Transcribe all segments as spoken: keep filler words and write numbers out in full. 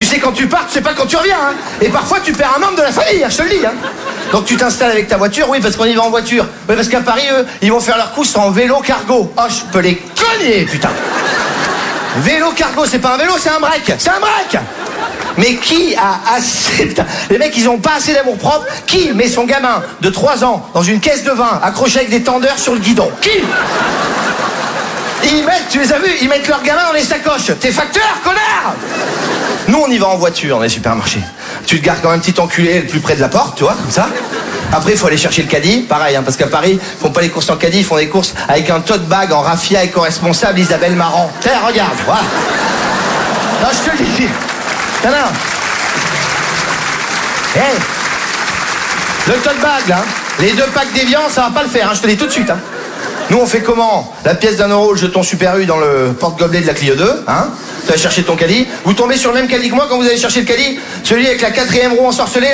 sais quand tu pars, tu sais pas quand tu reviens, hein. Et parfois tu perds un membre de la famille, hein, je te le dis, hein. Donc tu t'installes avec ta voiture, oui, parce qu'on y va en voiture. Oui, parce qu'à Paris, eux, ils vont faire leur course en vélo cargo. Oh, je peux les cogner, putain. Vélo cargo, c'est pas un vélo, c'est un break. C'est un break. Mais qui a assez... Putain, les mecs, ils ont pas assez d'amour propre. Qui met son gamin de trois ans dans une caisse de vin accroché avec des tendeurs sur le guidon? Qui? Ils mettent, tu les as vus, ils mettent leur gamin dans les sacoches. T'es facteur, connard! Nous, on y va en voiture dans les supermarchés. Tu te gares comme un petit enculé le plus près de la porte, tu vois, comme ça. Après, il faut aller chercher le caddie. Pareil, hein, parce qu'à Paris, ils font pas les courses en caddie, ils font des courses avec un tote bag en raffia éco-responsable Isabelle Marant. Tiens, regarde, voilà. Non, je te le dis. Non, non. Hé hey. Le tote bag, là, les deux packs d'Évian, ça va pas le faire, hein, je te le dis tout de suite, hein. Nous, on fait comment? La pièce d'un euro, le jeton Super U dans le porte-gobelet de la Clio deux, hein? Tu vas chercher ton caddie. Vous tombez sur le même caddie que moi quand vous allez chercher le caddie? Celui avec la quatrième roue ensorcelée, là?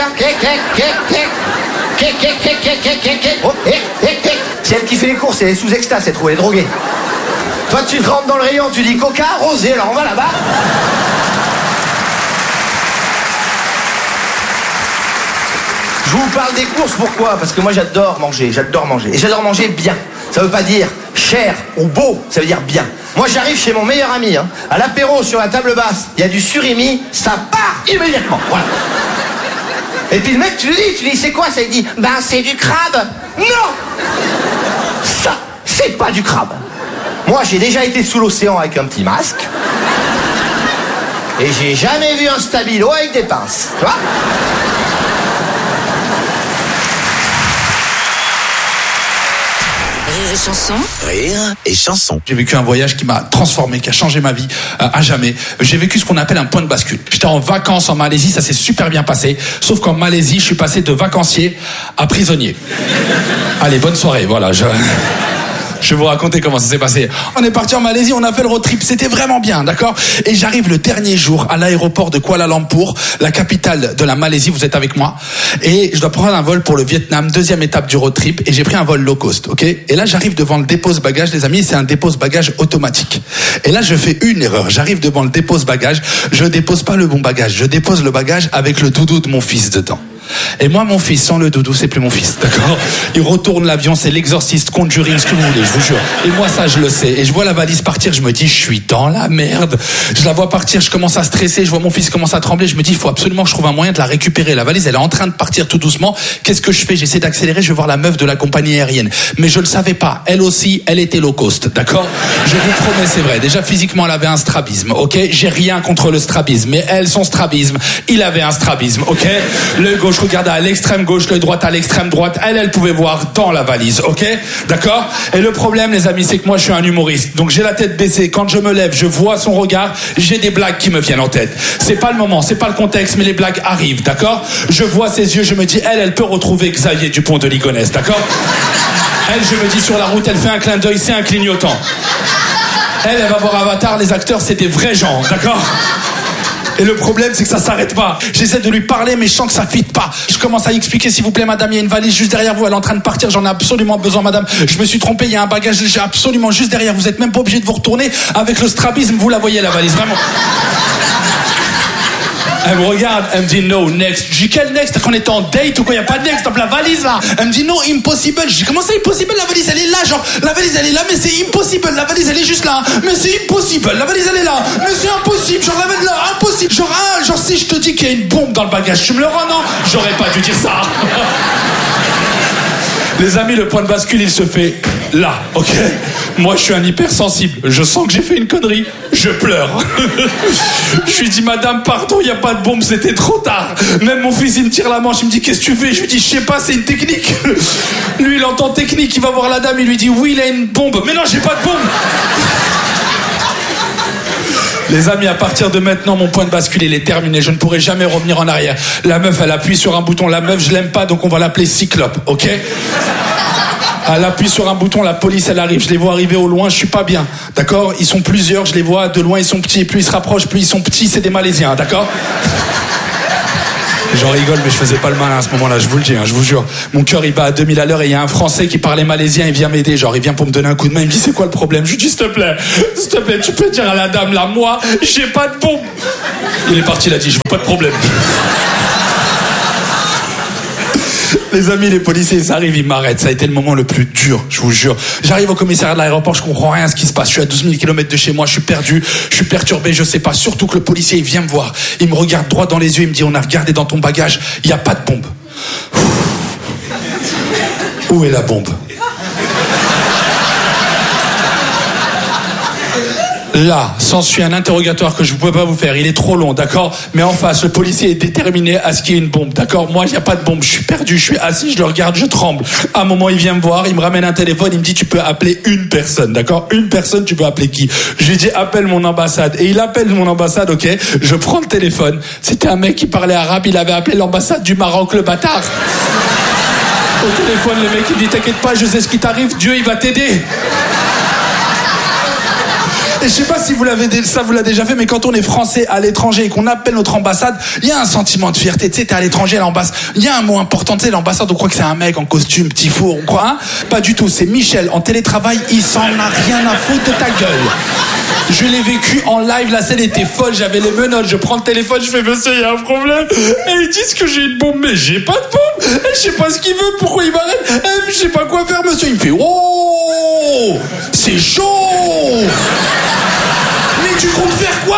Oh, c'est elle qui fait les courses, elle est sous extase, cette roue, elle est droguée. Toi, tu te rentres dans le rayon, tu dis coca, rosé, alors on va là-bas. Je vous parle des courses, pourquoi? Parce que moi j'adore manger, j'adore manger. Et j'adore manger bien. Ça veut pas dire cher ou beau, ça veut dire bien. Moi j'arrive chez mon meilleur ami, hein, à l'apéro sur la table basse, il y a du surimi, ça part immédiatement. Voilà. Et puis le mec, tu lui dis, tu lui dis c'est quoi ça? Il dit, ben c'est du crabe. Non! Ça, c'est pas du crabe. Moi j'ai déjà été sous l'océan avec un petit masque. Et j'ai jamais vu un stabilo avec des pinces. Tu vois? Rire et chanson. Rire et chanson. J'ai vécu un voyage qui m'a transformé, qui a changé ma vie euh, à jamais. J'ai vécu ce qu'on appelle un point de bascule. J'étais en vacances en Malaisie, ça s'est super bien passé. Sauf qu'en Malaisie, je suis passé de vacancier à prisonnier. Allez, bonne soirée, voilà. Je... Je vais vous raconter comment ça s'est passé. On est parti en Malaisie, on a fait le road trip, c'était vraiment bien, d'accord? Et j'arrive le dernier jour à l'aéroport de Kuala Lumpur, la capitale de la Malaisie, vous êtes avec moi? Et je dois prendre un vol pour le Vietnam, deuxième étape du road trip, et j'ai pris un vol low cost, ok? Et là, j'arrive devant le dépose-bagages, les amis, c'est un dépose-bagages automatique. Et là, je fais une erreur, j'arrive devant le dépose-bagages, je dépose pas le bon bagage, je dépose le bagage avec le doudou de mon fils dedans. Et moi, mon fils, sans le doudou, c'est plus mon fils, d'accord? Il retourne l'avion, c'est l'exorciste, Conjuring, ce que vous voulez, je vous jure. Et moi, ça, je le sais. Et je vois la valise partir, je me dis, je suis dans la merde. Je la vois partir, je commence à stresser, je vois mon fils commence à trembler, je me dis, il faut absolument que je trouve un moyen de la récupérer. La valise, elle est en train de partir tout doucement. Qu'est-ce que je fais? J'essaie d'accélérer, je vais voir la meuf de la compagnie aérienne. Mais je le savais pas. Elle aussi, elle était low cost, d'accord? Je vous promets, c'est vrai. Déjà, physiquement, elle avait un strabisme, ok? J'ai rien contre le strabisme. Mais elle, son strabisme, il avait un strabisme, ok? Le gauche, je regardais à l'extrême gauche, l'œil droit à l'extrême droite. Elle, elle pouvait voir dans la valise, ok? D'accord? Et le problème, les amis, c'est que moi, je suis un humoriste. Donc, j'ai la tête baissée. Quand je me lève, je vois son regard. J'ai des blagues qui me viennent en tête. C'est pas le moment, c'est pas le contexte, mais les blagues arrivent, d'accord? Je vois ses yeux, je me dis, elle, elle peut retrouver Xavier Dupont de Ligonnès, d'accord? Elle, je me dis, sur la route, elle fait un clin d'œil, c'est un clignotant. Elle, elle va voir Avatar, les acteurs, c'est des vrais gens, d'accord? Et le problème, c'est que ça s'arrête pas. J'essaie de lui parler, mais je sens que ça fit pas. Je commence à lui expliquer, s'il vous plaît, madame, il y a une valise juste derrière vous, elle est en train de partir, j'en ai absolument besoin, madame. Je me suis trompé, il y a un bagage, j'ai absolument juste derrière. Vous êtes même pas obligé de vous retourner. Avec le strabisme, vous la voyez, la valise, vraiment. Elle me regarde, elle me dit no, next. Je dis quel next? Qu'on est en date ou quoi? Y a pas de next dans la valise là. Elle me dit no, impossible. Je dis comment ça impossible? La valise elle est là, genre la valise elle est là, mais c'est impossible. La valise elle est juste là, mais c'est impossible. La valise elle est là, mais c'est impossible. Genre la valise là, impossible. Genre ah, genre si je te dis qu'il y a une bombe dans le bagage, tu me le rends? Non, j'aurais pas dû dire ça. Les amis, le point de bascule, il se fait là, ok? Moi, je suis un hypersensible. Je sens que j'ai fait une connerie. Je pleure. Je lui dis, madame, pardon, il n'y a pas de bombe, c'était trop tard. Même mon fils, il me tire la manche, il me dit, qu'est-ce que tu fais? Je lui dis, je sais pas, c'est une technique. Lui, il entend technique, il va voir la dame, il lui dit, oui, il a une bombe. Mais non, j'ai pas de bombe. Les amis, à partir de maintenant, mon point de bascule, il est terminé. Je ne pourrai jamais revenir en arrière. La meuf, elle appuie sur un bouton. La meuf, je l'aime pas, donc on va l'appeler Cyclope, ok? Elle appuie sur un bouton, la police, elle arrive. Je les vois arriver au loin, je suis pas bien, d'accord? Ils sont plusieurs, je les vois de loin, ils sont petits. Et plus ils se rapprochent, plus ils sont petits, c'est des Malaisiens, d'accord? J'en rigole, mais je faisais pas le malin à ce moment-là, je vous le dis, hein, je vous jure. Mon cœur, il bat à deux mille à l'heure et il y a un Français qui parlait malaisien, il vient m'aider. Genre, il vient pour me donner un coup de main, il me dit, c'est quoi le problème? Je lui dis, s'il te plaît, s'il te plaît, tu peux dire à la dame, là, moi, j'ai pas de bombe. Il est parti, il a dit, je veux pas de problème. Les amis, les policiers, ils arrivent, ils m'arrêtent. Ça a été le moment le plus dur, je vous jure. J'arrive au commissariat de l'aéroport, je comprends rien à ce qui se passe. Je suis à douze mille kilomètres de chez moi, je suis perdu, je suis perturbé, je sais pas. Surtout que le policier, il vient me voir. Il me regarde droit dans les yeux, il me dit, on a regardé dans ton bagage, il y a pas de bombe. Où est la bombe? Là, s'ensuit un interrogatoire que je ne pouvais pas vous faire. Il est trop long, d'accord? Mais en face, le policier est déterminé à ce qu'il y ait une bombe, d'accord? Moi, il n'y a pas de bombe. Je suis perdu, je suis assis, je le regarde, je tremble. À un moment, il vient me voir, il me ramène un téléphone, il me dit, tu peux appeler une personne, d'accord? Une personne, tu peux appeler qui? Je lui dis, appelle mon ambassade. Et il appelle mon ambassade, ok? Je prends le téléphone. C'était un mec qui parlait arabe, il avait appelé l'ambassade du Maroc, le bâtard. Au téléphone, le mec, il me dit, t'inquiète pas, je sais ce qui t'arrive, Dieu, il va t'aider. Et je sais pas si vous l'avez ça vous l'a déjà fait, mais quand on est français à l'étranger et qu'on appelle notre ambassade, il y a un sentiment de fierté. Tu sais, t'es à l'étranger à l'ambassade, il y a un mot important. Tu sais, l'ambassade, on croit que c'est un mec en costume, petit four, on croit, hein? Pas du tout. C'est Michel en télétravail, il s'en a rien à foutre de ta gueule. Je l'ai vécu en live, la scène était folle, j'avais les menottes, je prends le téléphone, je fais, monsieur, il y a un problème. Et ils disent que j'ai une bombe, mais j'ai pas de bombe. Et je sais pas ce qu'il veut, pourquoi il m'arrête. Et je sais pas quoi faire, monsieur. Il me fait, oh, c'est chaud. Mais tu comptes faire quoi?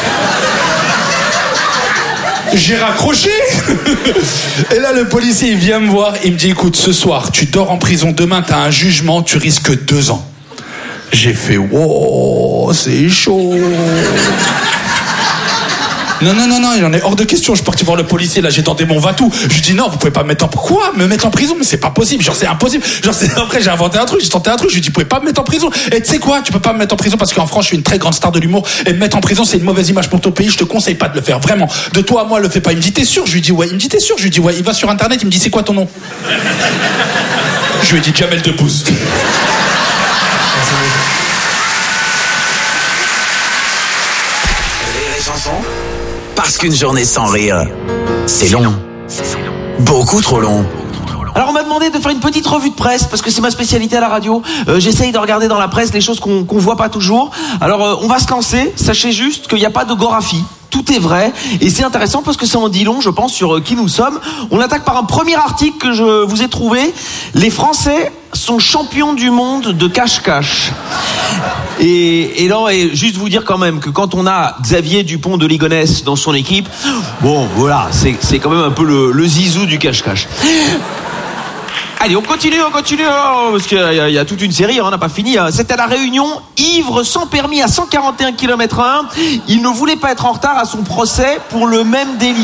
J'ai raccroché. Et là, le policier, il vient me voir, il me dit, écoute, ce soir, tu dors en prison, demain, t'as un jugement, tu risques deux ans. J'ai fait, wow, c'est chaud. Non, non, non, non, il en est hors de question. Je suis parti voir le policier, là, j'ai tenté mon va-tout. Je lui dis, non, vous pouvez pas me mettre en... Quoi? Me mettre en prison? Mais c'est pas possible. Genre, c'est impossible. Genre, c'est... Après, j'ai inventé un truc, j'ai tenté un truc. Je lui dis, vous pouvez pas me mettre en prison. Et tu sais quoi? Tu peux pas me mettre en prison parce qu'en France, je suis une très grande star de l'humour. Et me mettre en prison, c'est une mauvaise image pour ton pays. Je te conseille pas de le faire. Vraiment. De toi à moi, le fais pas. Il me dit, t'es sûr? Je lui dis, ouais. Il me dit, t'es sûr? Je lui dis, ouais. Il va sur Internet, il me dit, c'est quoi ton nom? Je lui ai dit, Jamel Debbouze. Parce qu'une journée sans rire, c'est long. Beaucoup trop long. Alors on m'a demandé de faire une petite revue de presse parce que c'est ma spécialité à la radio. Euh, j'essaye de regarder dans la presse les choses qu'on qu'on voit pas toujours. Alors euh, on va se lancer. Sachez juste qu'il n'y a pas de Gorafi. Tout est vrai et c'est intéressant parce que ça en dit long, je pense, sur qui nous sommes. On attaque par un premier article que je vous ai trouvé. Les Français sont champions du monde de cache-cache. Et, et non, et juste vous dire quand même que quand on a Xavier Dupont de Ligonnès dans son équipe, bon, voilà, c'est, c'est quand même un peu le, le zizou du cache-cache. Allez, on continue, on continue, oh, parce qu'il y a, il y a toute une série, on n'a pas fini. C'était à La Réunion, ivre sans permis à cent quarante et un kilomètres heure. Il ne voulait pas être en retard à son procès pour le même délit.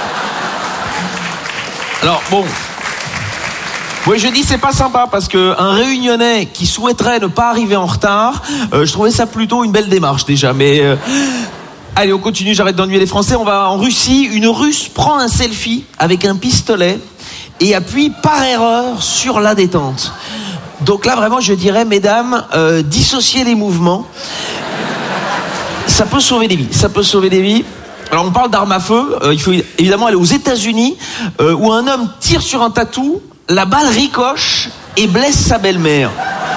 Alors, bon... Oui, je dis c'est pas sympa parce que un Réunionnais qui souhaiterait ne pas arriver en retard, euh, je trouvais ça plutôt une belle démarche déjà. Mais euh... allez, on continue. J'arrête d'ennuyer les Français. On va en Russie. Une Russe prend un selfie avec un pistolet et appuie par erreur sur la détente. Donc là, vraiment, je dirais, mesdames, euh, dissociez les mouvements. Ça peut sauver des vies. Ça peut sauver des vies. Alors on parle d'armes à feu. Euh, il faut évidemment aller aux États-Unis euh, où un homme tire sur un tatou. La balle ricoche et blesse sa belle-mère.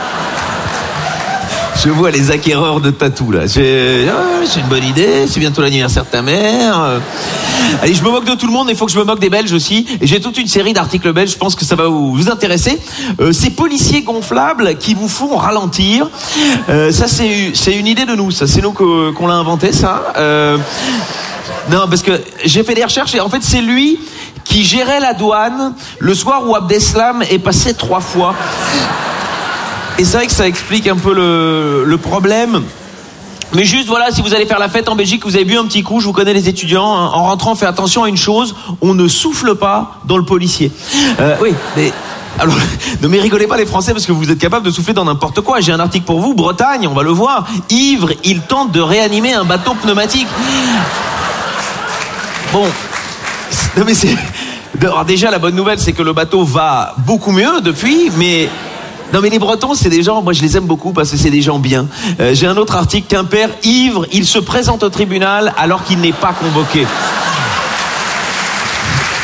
Je vois les acquéreurs de tatou là. C'est, ah, c'est une bonne idée, c'est bientôt l'anniversaire de ta mère. Allez, je me moque de tout le monde, mais il faut que je me moque des Belges aussi. Et j'ai toute une série d'articles belges, je pense que ça va vous, vous intéresser. Euh, ces policiers gonflables qui vous font ralentir. Euh, ça, c'est, c'est une idée de nous, ça. C'est nous que, qu'on l'a inventé, ça. Euh, non, parce que j'ai fait des recherches et en fait, c'est lui qui gérait la douane le soir où Abdeslam est passé trois fois. Et c'est vrai que ça explique un peu le, le problème. Mais juste, voilà, si vous allez faire la fête en Belgique, vous avez bu un petit coup, je vous connais les étudiants, hein, en rentrant, faites attention à une chose, on ne souffle pas dans le policier. Euh, oui, mais... Alors, ne me rigolez pas les Français parce que vous êtes capables de souffler dans n'importe quoi. J'ai un article pour vous, Bretagne, on va le voir. Ivre, il tente de réanimer un bateau pneumatique. Bon... Non mais c'est... Alors déjà la bonne nouvelle c'est que le bateau va beaucoup mieux depuis, mais... Non mais les Bretons c'est des gens, moi je les aime beaucoup parce que c'est des gens bien. Euh, j'ai un autre article, Quimper, ivre, il se présente au tribunal alors qu'il n'est pas convoqué.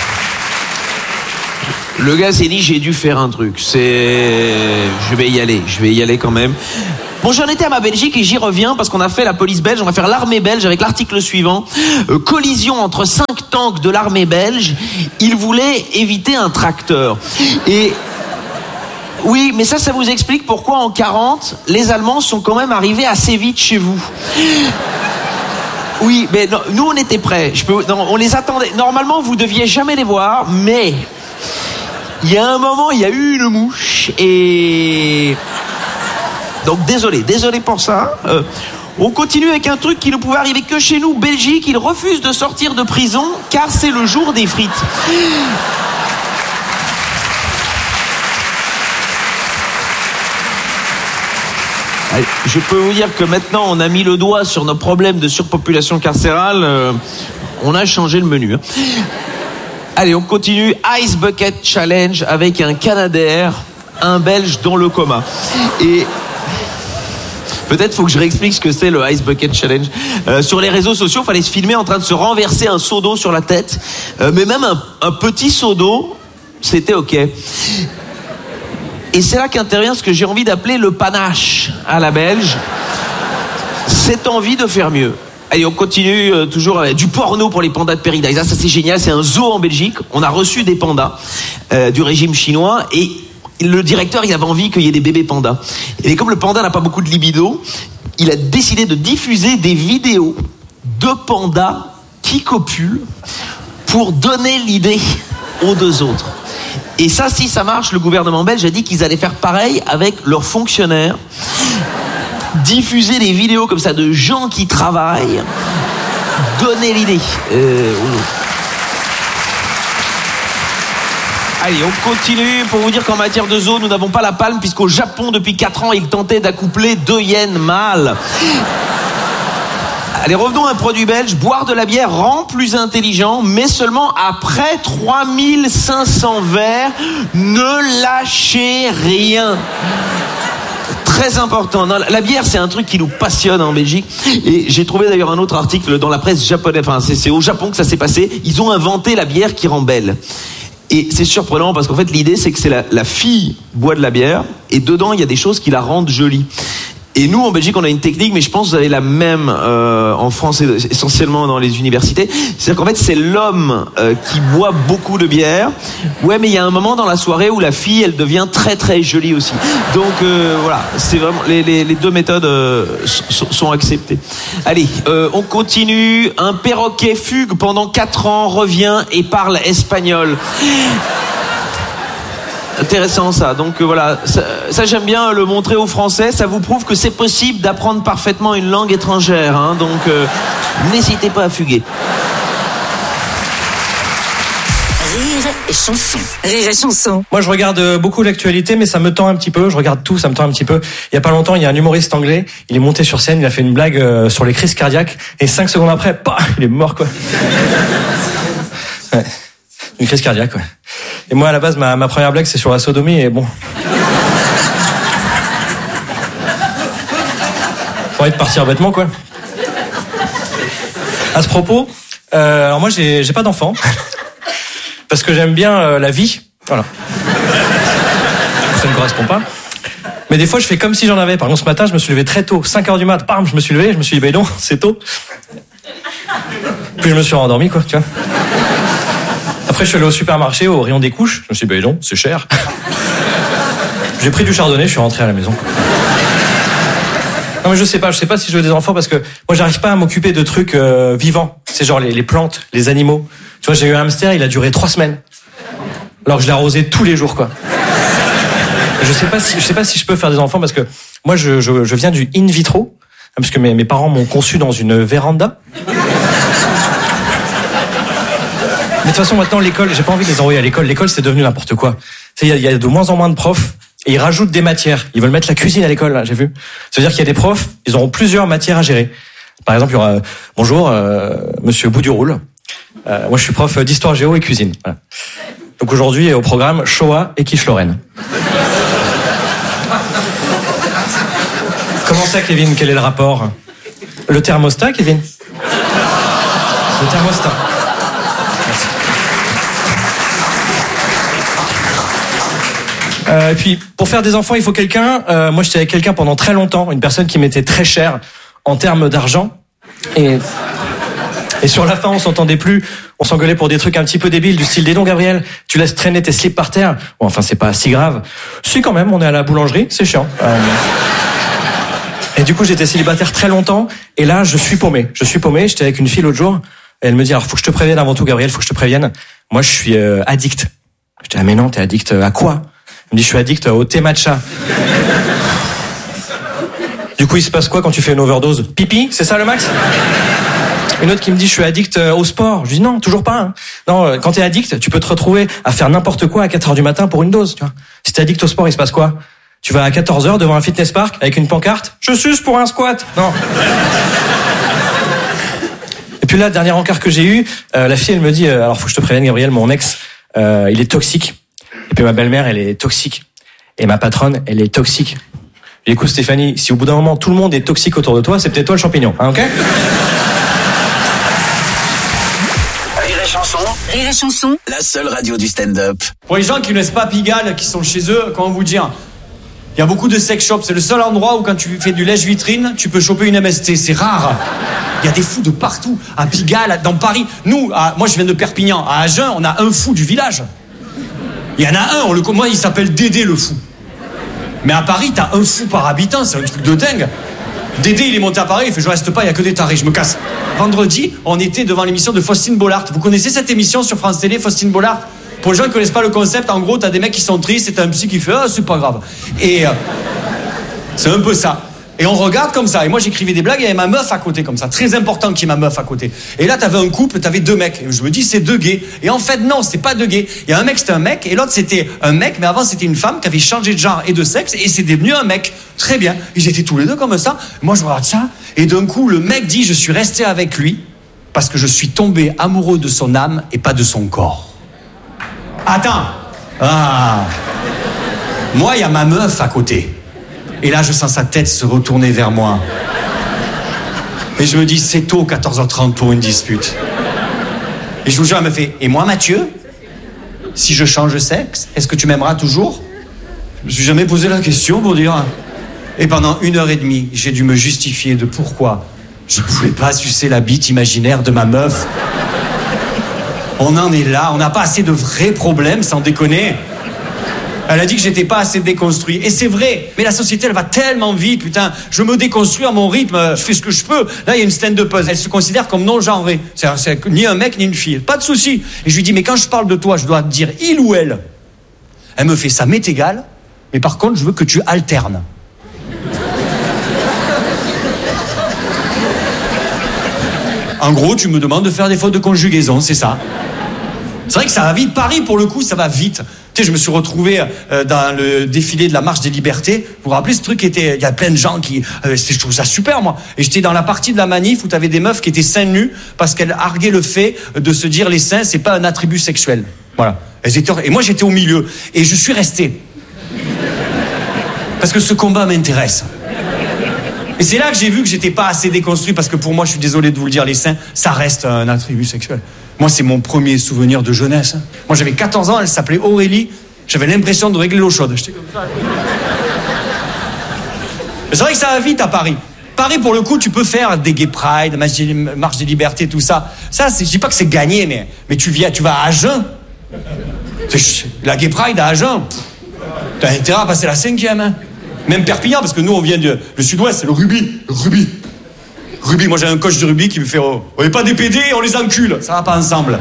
Le gars s'est dit, j'ai dû faire un truc. C'est, je vais y aller, je vais y aller quand même. Bon, j'en étais à ma Belgique et j'y reviens parce qu'on a fait la police belge, on va faire l'armée belge avec l'article suivant. Euh, collision entre cinq tanks de l'armée belge. Ils voulaient éviter un tracteur. Et oui, mais ça, ça vous explique pourquoi en quarante, les Allemands sont quand même arrivés assez vite chez vous. Oui, mais non, nous on était prêts. Je peux, non, on les attendait. Normalement, vous deviez jamais les voir, mais il y a un moment, il y a eu une mouche et donc désolé, désolé pour ça. Euh, on continue avec un truc qui ne pouvait arriver que chez nous, Belgique. Ils refusent de sortir de prison car c'est le jour des frites. Je peux vous dire que maintenant on a mis le doigt sur nos problèmes de surpopulation carcérale. Euh, on a changé le menu. Hein. Allez, on continue. Ice Bucket Challenge avec un Canadair, un Belge dans le coma. Et peut-être faut que je réexplique ce que c'est le Ice Bucket Challenge. Euh, sur les réseaux sociaux, il fallait se filmer en train de se renverser un seau d'eau sur la tête. Euh, mais même un, un petit seau d'eau, c'était OK. Et c'est là qu'intervient ce que j'ai envie d'appeler le panache à la belge. Cette envie de faire mieux. Allez, on continue euh, toujours avec du porno pour les pandas de Paradise. Ah, ça c'est génial, c'est un zoo en Belgique. On a reçu des pandas euh, du régime chinois et le directeur, il avait envie qu'il y ait des bébés pandas. Et comme le panda n'a pas beaucoup de libido, il a décidé de diffuser des vidéos de pandas qui copulent pour donner l'idée aux deux autres. Et ça, si ça marche, le gouvernement belge a dit qu'ils allaient faire pareil avec leurs fonctionnaires. Diffuser des vidéos comme ça de gens qui travaillent. Donner l'idée. Euh... Allez, on continue pour vous dire qu'en matière de zoo, nous n'avons pas la palme puisqu'au Japon, depuis quatre ans, ils tentaient d'accoupler deux hyènes mâles. Allez, revenons à un produit belge. Boire de la bière rend plus intelligent, mais seulement après trois mille cinq cents verres. Ne lâchez rien. Très important. Non, la bière, c'est un truc qui nous passionne en Belgique. Et j'ai trouvé d'ailleurs un autre article dans la presse japonaise. Enfin, c'est, c'est au Japon que ça s'est passé. Ils ont inventé la bière qui rend belle. Et c'est surprenant parce qu'en fait, l'idée, c'est que c'est la, la fille boit de la bière et dedans, il y a des choses qui la rendent jolie. Et nous, en Belgique, on a une technique, mais je pense que vous avez la même euh, en France, essentiellement dans les universités. C'est-à-dire qu'en fait, c'est l'homme euh, qui boit beaucoup de bière. Ouais, mais il y a un moment dans la soirée où la fille, elle devient très très jolie aussi. Donc euh, voilà, c'est vraiment les, les, les deux méthodes euh, sont, sont acceptées. Allez, euh, on continue. Un perroquet fugue pendant quatre ans, revient et parle espagnol. Intéressant ça, donc euh, voilà, ça, ça j'aime bien le montrer aux Français, ça vous prouve que c'est possible d'apprendre parfaitement une langue étrangère, hein, donc euh, n'hésitez pas à fuguer. Rire et chanson. Rire et chanson. Moi je regarde beaucoup l'actualité mais ça me tend un petit peu, je regarde tout, ça me tend un petit peu. Il y a pas longtemps, il y a un humoriste anglais, il est monté sur scène, il a fait une blague euh, sur les crises cardiaques et cinq secondes après, bah, il est mort quoi. Ouais. Une crise cardiaque, ouais. Et moi, à la base, ma, ma première blague, c'est sur la sodomie, et bon. J'ai envie de partir bêtement, quoi. À ce propos, euh, alors moi, j'ai, j'ai pas d'enfant. Parce que j'aime bien euh, la vie. Voilà. Ça ne correspond pas. Mais des fois, je fais comme si j'en avais. Par exemple, ce matin, je me suis levé très tôt. cinq heures du mat, bam, je me suis levé, je me suis dit, bah non, c'est tôt. Puis je me suis rendormi, quoi, tu vois. Après, je suis allé au supermarché, au rayon des couches. Je me suis dit, ben non, c'est cher. J'ai pris du chardonnay, je suis rentré à la maison. Non, mais je sais pas, je sais pas si je veux des enfants parce que moi, j'arrive pas à m'occuper de trucs euh, vivants. C'est genre les, les plantes, les animaux. Tu vois, j'ai eu un hamster, il a duré trois semaines. Alors que je l'ai arrosé tous les jours, quoi. Je sais pas si, je sais pas si je peux faire des enfants parce que moi, je, je, je viens du in vitro. Parce que mes, mes parents m'ont conçu dans une véranda. Mais de toute façon, maintenant, l'école, j'ai pas envie de les envoyer à l'école. L'école, c'est devenu n'importe quoi. Il y, y a de moins en moins de profs et ils rajoutent des matières. Ils veulent mettre la cuisine à l'école, là, j'ai vu. Ça veut dire qu'il y a des profs, ils auront plusieurs matières à gérer. Par exemple, il y aura euh, bonjour, euh, monsieur Boudurroul. Euh, moi, je suis prof d'histoire géo et cuisine. Voilà. Donc aujourd'hui, au programme Shoah et quiche Lorraine. Comment ça, Kevin? Quel est le rapport? Le thermostat, Kevin? Le thermostat. Euh, et puis, pour faire des enfants, il faut quelqu'un. Euh, moi, j'étais avec quelqu'un pendant très longtemps, une personne qui m'était très chère en termes d'argent. Et, et sur la fin, on s'entendait plus. On s'engueulait pour des trucs un petit peu débiles, du style, dis donc, Gabriel, tu laisses traîner tes slips par terre. Bon, enfin, c'est pas si grave. Si, quand même, on est à la boulangerie, c'est chiant. Euh... Et du coup, j'étais célibataire très longtemps. Et là, je suis paumé. Je suis paumé. J'étais avec une fille l'autre jour. Et elle me dit, alors, faut que je te prévienne avant tout, Gabriel, faut que je te prévienne. Moi, je suis euh, addict. Je dis, ah mais non, t'es addict à quoi? Elle me dit, je suis addict au thé matcha. Du coup, il se passe quoi quand tu fais une overdose? Pipi, c'est ça le max? Une autre qui me dit, je suis addict au sport. Je dis, non, toujours pas. Hein. Non, quand t'es addict, tu peux te retrouver à faire n'importe quoi à quatre heures du matin pour une dose. Tu vois. Si t'es addict au sport, il se passe quoi? Tu vas à quatorze heures devant un fitness park avec une pancarte. Je suce pour un squat. Non. Et puis là, dernier encart que j'ai eu, euh, la fille, elle me dit, euh, alors faut que je te prévienne, Gabriel, mon ex, euh, il est toxique. Et puis ma belle-mère, elle est toxique. Et ma patronne, elle est toxique. Et écoute, Stéphanie, si au bout d'un moment, tout le monde est toxique autour de toi, c'est peut-être toi le champignon. Hein, ok? Rire et chanson. Rire et chanson. La seule radio du stand-up. Pour les gens qui ne laissent pas Pigalle, qui sont chez eux, comment vous dire? Il y a beaucoup de sex shops. C'est le seul endroit où quand tu fais du lèche-vitrine, tu peux choper une M S T. C'est rare. Il y a des fous de partout. À Pigalle, dans Paris. Nous, à, moi je viens de Perpignan. À Agen, on a un fou du village. Il y en a un, on le, moi il s'appelle Dédé le fou. Mais à Paris, t'as un fou par habitant, c'est un truc de dingue. Dédé, il est monté à Paris, il fait je reste pas, il y a que des tarés, je me casse. Vendredi, on était devant l'émission de Faustine Bollard. Vous connaissez cette émission sur France Télé, Faustine Bollard? Pour les gens qui connaissent pas le concept, en gros, t'as des mecs qui sont tristes et t'as un psy qui fait ah, c'est pas grave. Et euh, c'est un peu ça. Et on regarde comme ça. Et moi, j'écrivais des blagues et il y avait ma meuf à côté, comme ça. Très important qu'il y ait ma meuf à côté. Et là, t'avais un couple, t'avais deux mecs. Et je me dis, c'est deux gays. Et en fait, non, c'était pas deux gays. Il y a un mec, c'était un mec. Et l'autre, c'était un mec. Mais avant, c'était une femme qui avait changé de genre et de sexe. Et c'est devenu un mec. Très bien. Ils étaient tous les deux comme ça. Moi, je regarde ça. Et d'un coup, le mec dit, je suis resté avec lui parce que je suis tombé amoureux de son âme et pas de son corps. Attends. Ah. Moi, il y a ma meuf à côté. Et là, je sens sa tête se retourner vers moi. Et je me dis, c'est tôt, quatorze heures trente pour une dispute. Et je vous jure, elle me fait, et moi, Mathieu, si je change de sexe, est-ce que tu m'aimeras toujours? Je me suis jamais posé la question pour dire. Et pendant une heure et demie, j'ai dû me justifier de pourquoi je ne voulais pas sucer la bite imaginaire de ma meuf. On en est là, on n'a pas assez de vrais problèmes, sans déconner. Elle a dit que j'étais pas assez déconstruit. Et c'est vrai. Mais la société, elle va tellement vite, putain. Je me déconstruis à mon rythme. Je fais ce que je peux. Là, il y a une stand-uppeuse. Elle se considère comme non-genrée. C'est, c'est ni un mec, ni une fille. Pas de souci. Et je lui dis, mais quand je parle de toi, je dois te dire il ou elle. Elle me fait, ça m'est égal. Mais par contre, je veux que tu alternes. En gros, tu me demandes de faire des fautes de conjugaison, c'est ça. C'est vrai que ça va vite. Paris, pour le coup, ça va vite. Tu sais, je me suis retrouvé euh, dans le défilé de la Marche des Libertés. Vous vous rappelez, ce truc était... Il y a plein de gens qui... Euh, je trouve ça super, moi. Et j'étais dans la partie de la manif où tu avais des meufs qui étaient seins nus parce qu'elles arguaient le fait de se dire les seins, c'est pas un attribut sexuel. Voilà. Elles étaient... Et moi, j'étais au milieu. Et je suis resté. Parce que ce combat m'intéresse. Et c'est là que j'ai vu que j'étais pas assez déconstruit parce que pour moi, je suis désolé de vous le dire, les seins, ça reste un attribut sexuel. Moi, c'est mon premier souvenir de jeunesse. Moi, j'avais quatorze ans, elle s'appelait Aurélie. J'avais l'impression de régler l'eau chaude. J'étais comme ça. Mais c'est vrai que ça va vite à Paris. Paris, pour le coup, tu peux faire des gay pride, marche des libertés, tout ça. Ça, c'est, je dis pas que c'est gagné, mais, mais tu, viens, tu vas à Agen. La gay pride à Agen, t'as intérêt à passer la cinquième. Hein. Même Perpignan, parce que nous, on vient du sud-ouest, c'est le rugby. Le rugby. Rugby, moi j'ai un coach de rugby qui me fait oh, on n'est pas des P D, on les encule. Ça va pas ensemble.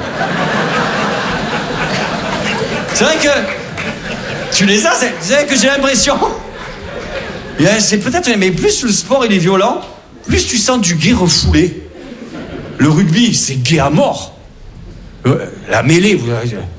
C'est vrai que tu les as, c'est, c'est vrai que j'ai l'impression. C'est peut-être, mais plus le sport il est violent, plus tu sens du gay refoulé. Le rugby, c'est gay à mort. La mêlée, vous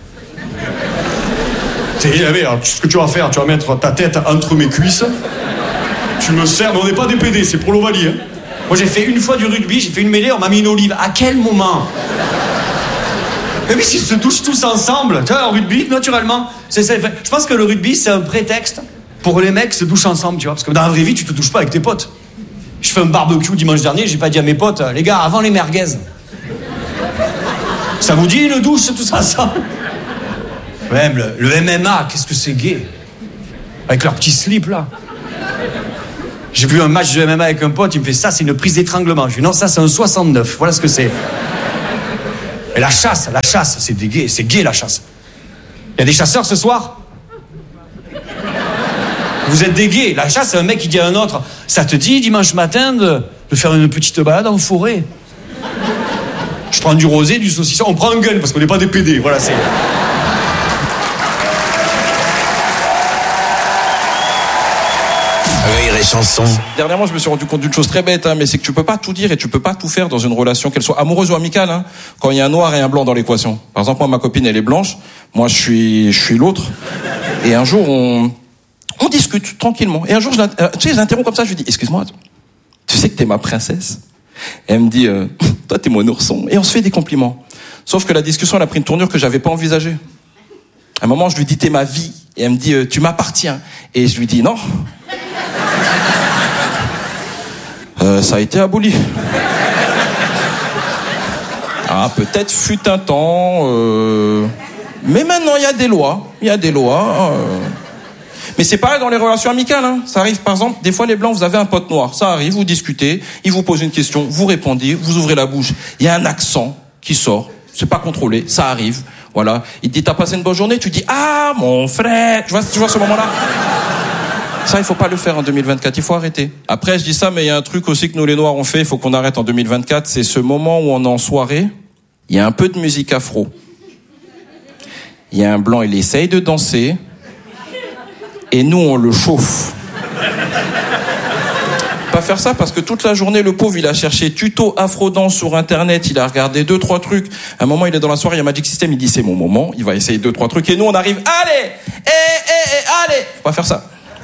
c'est, alors, ce que tu vas faire, tu vas mettre ta tête entre mes cuisses. Tu me sers, mais on n'est pas des P D, c'est pour l'Ovalie. Hein. Moi, j'ai fait une fois du rugby, j'ai fait une mêlée, on m'a mis une olive. À quel moment? Mais oui, s'ils se touchent tous ensemble, tu vois, en rugby, naturellement. C'est, c'est, je pense que le rugby, c'est un prétexte pour les mecs se touchent ensemble, tu vois. Parce que dans la vraie vie, tu te touches pas avec tes potes. Je fais un barbecue dimanche dernier, j'ai pas dit à mes potes, les gars, avant les merguez. Ça vous dit une douche tous ensemble? Même le, le M M A, qu'est-ce que c'est gay? Avec leur petit slip, là. J'ai vu un match de M M A avec un pote, il me fait ça, c'est une prise d'étranglement. Je lui dis non, ça, c'est un soixante-neuf. Voilà ce que c'est. Et la chasse, la chasse, c'est des gays, c'est gay, la chasse. Il y a des chasseurs ce soir? Vous êtes des gays. La chasse, c'est un mec qui dit à un autre, ça te dit dimanche matin de, de faire une petite balade en forêt? Je prends du rosé, du saucisson, on prend un gun parce qu'on n'est pas des pédés. Voilà, c'est... Rire et chanson. Dernièrement, je me suis rendu compte d'une chose très bête, hein, mais c'est que tu peux pas tout dire et tu peux pas tout faire dans une relation, qu'elle soit amoureuse ou amicale, hein, quand il y a un noir et un blanc dans l'équation. Par exemple, moi, ma copine, elle est blanche, moi, je suis, je suis l'autre. Et un jour, on, on discute tranquillement. Et un jour, je l'in- euh, tu sais, je l'interromps comme ça, je lui dis, excuse-moi, tu sais que t'es ma princesse? Et elle me dit, euh, toi, t'es mon ourson. Et on se fait des compliments. Sauf que la discussion, elle a pris une tournure que j'avais pas envisagée. À un moment, je lui dis, t'es ma vie. Et elle me dit, euh, tu m'appartiens. Et je lui dis, non. Euh, ça a été aboli. Ah, peut-être fut un temps. Euh... Mais maintenant, il y a des lois. Il y a des lois. Euh... Mais c'est pareil dans les relations amicales. Hein. Ça arrive, par exemple, des fois, les blancs, vous avez un pote noir. Ça arrive, vous discutez, il vous pose une question, vous répondez, vous ouvrez la bouche. Il y a un accent qui sort. C'est pas contrôlé, ça arrive. Voilà. Il te dit, t'as passé une bonne journée? Tu dis, ah, mon frère. Tu vois, tu vois ce moment-là? Ça, il faut pas le faire en deux mille vingt-quatre, il faut arrêter. Après, je dis ça, mais il y a un truc aussi que nous les Noirs on fait, il faut qu'on arrête en deux mille vingt-quatre, c'est ce moment où on est en soirée, il y a un peu de musique afro. Il y a un blanc, il essaye de danser, et nous, on le chauffe. Pas faire ça, parce que toute la journée, le pauvre, il a cherché tuto afro-danse sur Internet, il a regardé deux, trois trucs. À un moment, il est dans la soirée, il y a Magic System, il dit, c'est mon moment, il va essayer deux, trois trucs, et nous, on arrive, allez, eh, eh, eh, allez. Faut pas faire ça.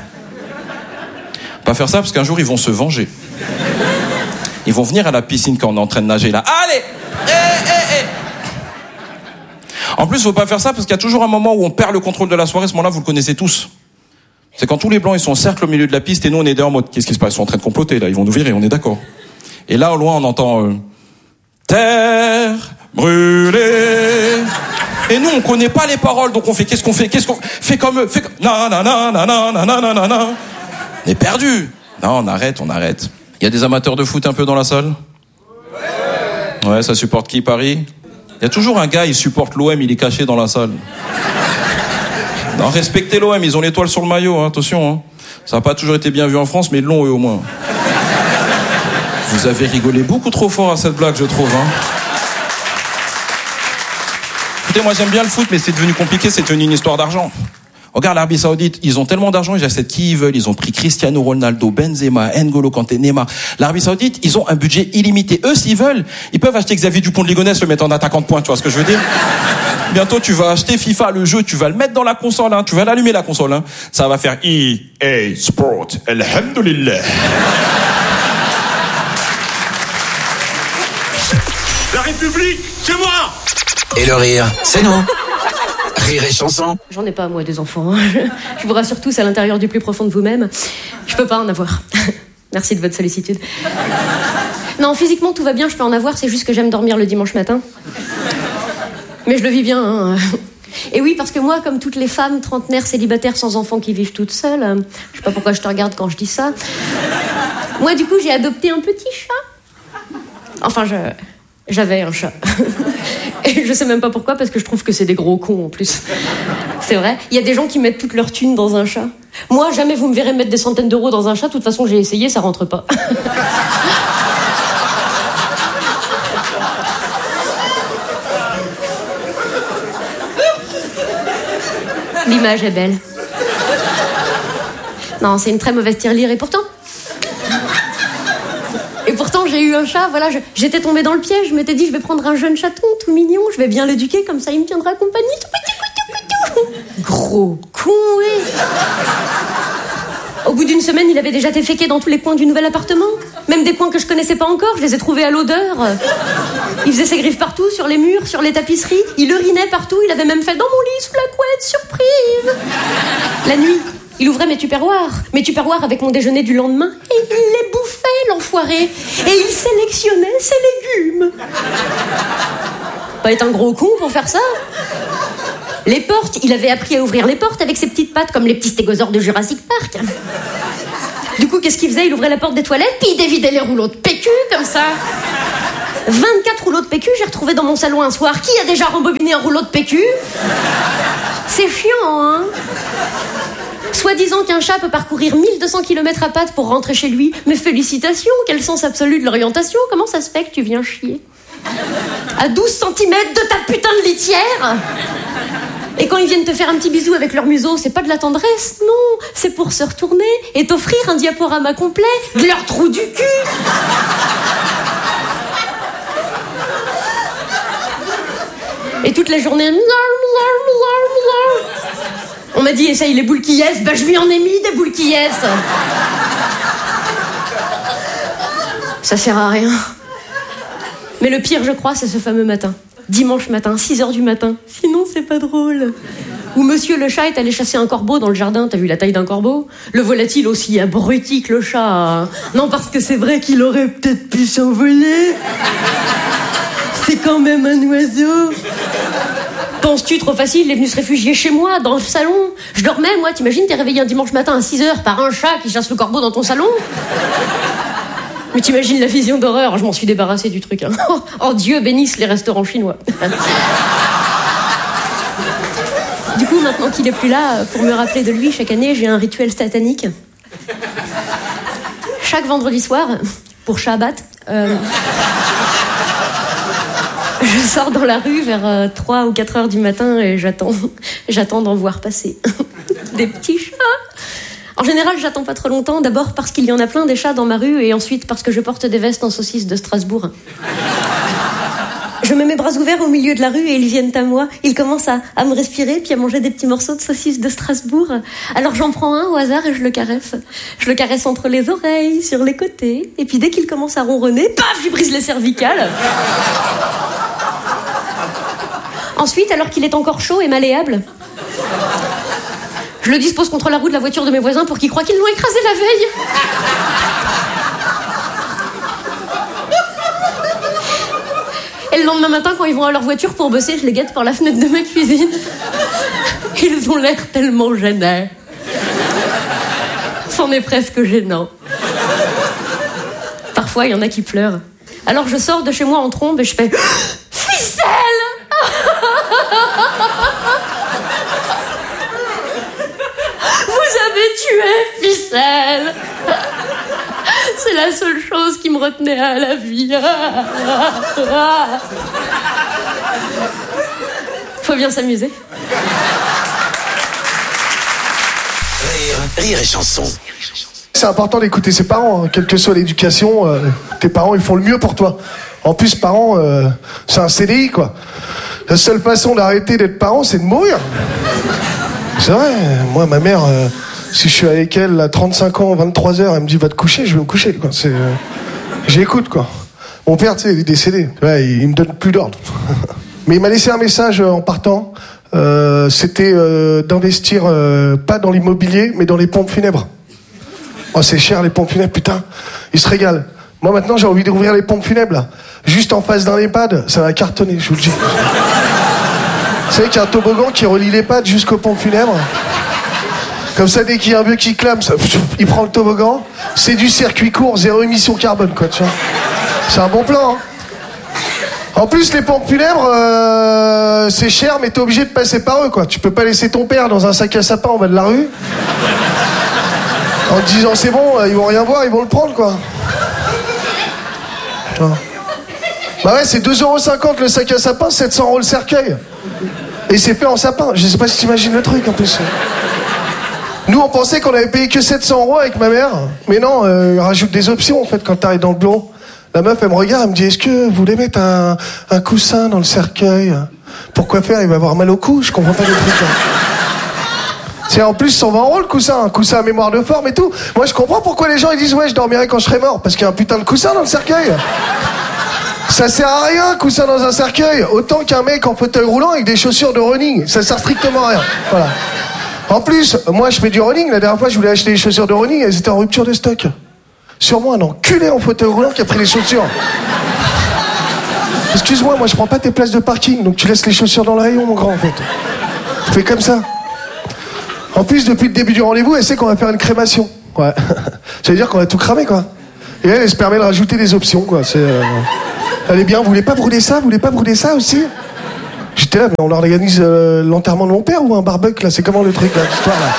Pas faire ça parce qu'un jour ils vont se venger. Ils vont venir à la piscine quand on est en train de nager là. Allez, eh, eh, eh. En plus, faut pas faire ça parce qu'il y a toujours un moment où on perd le contrôle de la soirée. Ce moment-là, vous le connaissez tous. C'est quand tous les blancs ils sont en cercle au milieu de la piste et nous on est derrière en mode qu'est-ce qui se passe? Ils sont en train de comploter là. Ils vont nous virer. On est d'accord. Et là au loin on entend euh, terre brûlée. Et nous on connaît pas les paroles donc on fait qu'est-ce qu'on fait? Qu'est-ce qu'on fait comme eux? Fait comme na na na na na na na na na. On est perdu. Non, on arrête, on arrête. Il y a des amateurs de foot un peu dans la salle? Ouais. Ouais, ça supporte qui, Paris? Il y a toujours un gars, il supporte l'O M, il est caché dans la salle. Non, respectez l'O M, ils ont l'étoile sur le maillot, hein, attention. Hein. Ça n'a pas toujours été bien vu en France, mais ils l'ont eux au moins. Vous avez rigolé beaucoup trop fort à cette blague, je trouve. Hein. Écoutez, moi j'aime bien le foot, mais c'est devenu compliqué, c'est devenu une histoire d'argent. Regarde l'Arabie Saoudite, ils ont tellement d'argent, ils achètent qui ils veulent. Ils ont pris Cristiano Ronaldo, Benzema, N'Golo Kanté, Neymar. L'Arabie Saoudite, ils ont un budget illimité. Eux, s'ils veulent, ils peuvent acheter Xavier Dupont de Ligonnès, le mettre en attaquant de pointe, tu vois ce que je veux dire? Bientôt, tu vas acheter FIFA, le jeu, tu vas le mettre dans la console, hein. Tu vas l'allumer la console, hein. Ça va faire E A Sport, alhamdulillah. La République, c'est moi! Et le rire, c'est nous. Rire et chanson. J'en ai pas, moi, des enfants. Hein. Je, je vous rassure tous, à l'intérieur du plus profond de vous-même, je peux pas en avoir. Merci de votre sollicitude. Non, physiquement, tout va bien, je peux en avoir, c'est juste que j'aime dormir le dimanche matin. Mais je le vis bien, hein. Et oui, parce que moi, comme toutes les femmes trentenaires célibataires sans enfants qui vivent toutes seules, je sais pas pourquoi je te regarde quand je dis ça, moi, du coup, j'ai adopté un petit chat. Enfin, je... J'avais un chat. Et je sais même pas pourquoi, parce que je trouve que c'est des gros cons en plus. C'est vrai. Il y a des gens qui mettent toute leur thune dans un chat. Moi, jamais vous me verrez mettre des centaines d'euros dans un chat. De toute façon, j'ai essayé, ça rentre pas. L'image est belle. Non, c'est une très mauvaise tirelire et pourtant... Et pourtant, j'ai eu un chat, voilà, je, j'étais tombée dans le piège, je m'étais dit, je vais prendre un jeune chaton tout mignon, je vais bien l'éduquer, comme ça il me tiendra compagnie. Tout petit, tout, tout, tout. Gros con, oui. Au bout d'une semaine, il avait déjà déféqué dans tous les coins du nouvel appartement. Même des coins que je connaissais pas encore, je les ai trouvés à l'odeur. Il faisait ses griffes partout, sur les murs, sur les tapisseries. Il urinait partout, il avait même fait dans mon lit, sous la couette, surprise. La nuit, il ouvrait mes tupperwares, mes tupperwares avec mon déjeuner du lendemain, et il les bouffait, l'enfoiré. Et il sélectionnait ses légumes. Pas être un gros con pour faire ça. Les portes, il avait appris à ouvrir les portes avec ses petites pattes comme les petits stégosaures de Jurassic Park. Du coup, qu'est-ce qu'il faisait? Il ouvrait la porte des toilettes, puis il dévidait les rouleaux de P Q, comme ça. vingt-quatre rouleaux de P Q, j'ai retrouvé dans mon salon un soir. Qui a déjà rembobiné un rouleau de P Q? C'est chiant, hein? Soi-disant qu'un chat peut parcourir mille deux cents kilomètres à pattes pour rentrer chez lui. Mais félicitations, quel sens absolu de l'orientation. Comment ça se fait que tu viens chier à douze centimètres de ta putain de litière? Et quand ils viennent te faire un petit bisou avec leur museau, c'est pas de la tendresse, non, c'est pour se retourner et t'offrir un diaporama complet de leur trou du cul. Et toute la journée, on m'a dit essaye les boules qui yes, bah je lui en ai mis des boules qui yes. Ça sert à rien. Mais le pire, je crois, c'est ce fameux matin. Dimanche matin, six heures du matin. Sinon, c'est pas drôle. Où monsieur le chat est allé chasser un corbeau dans le jardin. T'as vu la taille d'un corbeau? Le voilà-t-il aussi abruti que le chat? Non, parce que c'est vrai qu'il aurait peut-être pu s'envoler. C'est quand même un oiseau. Penses-tu trop facile? Il est venu se réfugier chez moi, dans le salon. Je dormais, moi. T'imagines, t'es réveillé un dimanche matin à six heures par un chat qui chasse le corbeau dans ton salon? Mais t'imagines la vision d'horreur, je m'en suis débarrassée du truc. Hein. Oh, oh Dieu bénisse les restaurants chinois. Du coup, maintenant qu'il est plus là, pour me rappeler de lui, chaque année, j'ai un rituel satanique. Chaque vendredi soir, pour Shabbat, euh, je sors dans la rue vers euh, trois ou quatre heures du matin et j'attends, j'attends d'en voir passer des petits chats. En général, j'attends pas trop longtemps, d'abord parce qu'il y en a plein des chats dans ma rue et ensuite parce que je porte des vestes en saucisse de Strasbourg. Je mets mes bras ouverts au milieu de la rue et ils viennent à moi. Ils commencent à, à me respirer puis à manger des petits morceaux de saucisse de Strasbourg. Alors j'en prends un au hasard et je le caresse. Je le caresse entre les oreilles, sur les côtés. Et puis dès qu'il commence à ronronner, paf, je lui brise les cervicales. Ensuite, alors qu'il est encore chaud et malléable, je le dispose contre la roue de la voiture de mes voisins pour qu'ils croient qu'ils l'ont écrasé la veille. Et le lendemain matin, quand ils vont à leur voiture pour bosser, je les guette par la fenêtre de ma cuisine. Ils ont l'air tellement gênés. C'en est presque gênant. Parfois, il y en a qui pleurent. Alors je sors de chez moi en trombe et je fais « Ficelle !» Vous avez tué Ficelle. C'est la seule chose qui me retenait à la vie. Faut bien s'amuser. Rire, rire et chanson. C'est important d'écouter ses parents, hein. Quelle que soit l'éducation, euh, tes parents ils font le mieux pour toi. En plus, parents, euh, c'est un C D I quoi. La seule façon d'arrêter d'être parent, c'est de mourir. C'est vrai, moi ma mère, euh, si je suis avec elle à trente-cinq ans, vingt-trois heures, elle me dit va te coucher, je vais me coucher quoi. C'est, euh, j'écoute quoi. Mon père, tu sais, il est décédé, ouais, il, il me donne plus d'ordre. Mais il m'a laissé un message en partant. Euh, c'était euh, d'investir euh, pas dans l'immobilier, mais dans les pompes funèbres. Oh, c'est cher les pompes funèbres, putain. Il se régale. Moi maintenant j'ai envie d'ouvrir les pompes funèbres là. Juste en face d'un EHPAD, ça va cartonner, je vous le dis. Vous savez qu'il y a un toboggan qui relie l'EHPAD jusqu'aux pompes funèbres. Comme ça, dès qu'il y a un vieux qui clame, ça, il prend le toboggan. C'est du circuit court, zéro émission carbone, quoi, tu vois. C'est un bon plan, hein. En plus, les pompes funèbres, euh, c'est cher, mais t'es obligé de passer par eux, quoi. Tu peux pas laisser ton père dans un sac à sapin en bas de la rue. En te disant, c'est bon, ils vont rien voir, ils vont le prendre, quoi. Bah ouais, c'est deux euros cinquante le sac à sapin, sept cents euros le cercueil. Et c'est fait en sapin. Je sais pas si t'imagines le truc en plus. Nous on pensait qu'on avait payé que sept cents euros avec ma mère. Mais non, euh, rajoute des options en fait quand t'arrives dans le bureau. La meuf elle me regarde, elle me dit est-ce que vous voulez mettre un, un coussin dans le cercueil? Pourquoi faire? Il va avoir mal au cou, je comprends pas le truc. Hein. C'est en plus cent vingt euros le coussin, un coussin à mémoire de forme et tout. Moi je comprends pourquoi les gens ils disent ouais je dormirai quand je serai mort. Parce qu'il y a un putain de coussin dans le cercueil. Ça sert à rien, coussin dans un cercueil. Autant qu'un mec en fauteuil roulant avec des chaussures de running. Ça sert strictement à rien. Voilà. En plus, moi je fais du running. La dernière fois je voulais acheter des chaussures de running, elles étaient en rupture de stock. Sûrement un enculé en fauteuil roulant qui a pris les chaussures. Excuse-moi, moi je prends pas tes places de parking, donc tu laisses les chaussures dans le rayon, mon grand, en fait. fais comme ça. En plus, depuis le début du rendez-vous, elle sait qu'on va faire une crémation. Ouais. Ça veut dire qu'on va tout cramer, quoi. Et elle, elle se permet de rajouter des options, quoi. C'est, euh... Elle est bien, vous voulez pas brûler ça? Vous voulez pas brûler ça aussi? J'étais là, mais on organise euh, l'enterrement de mon père ou un barbecue, là? C'est comment le truc, là, l'histoire, là?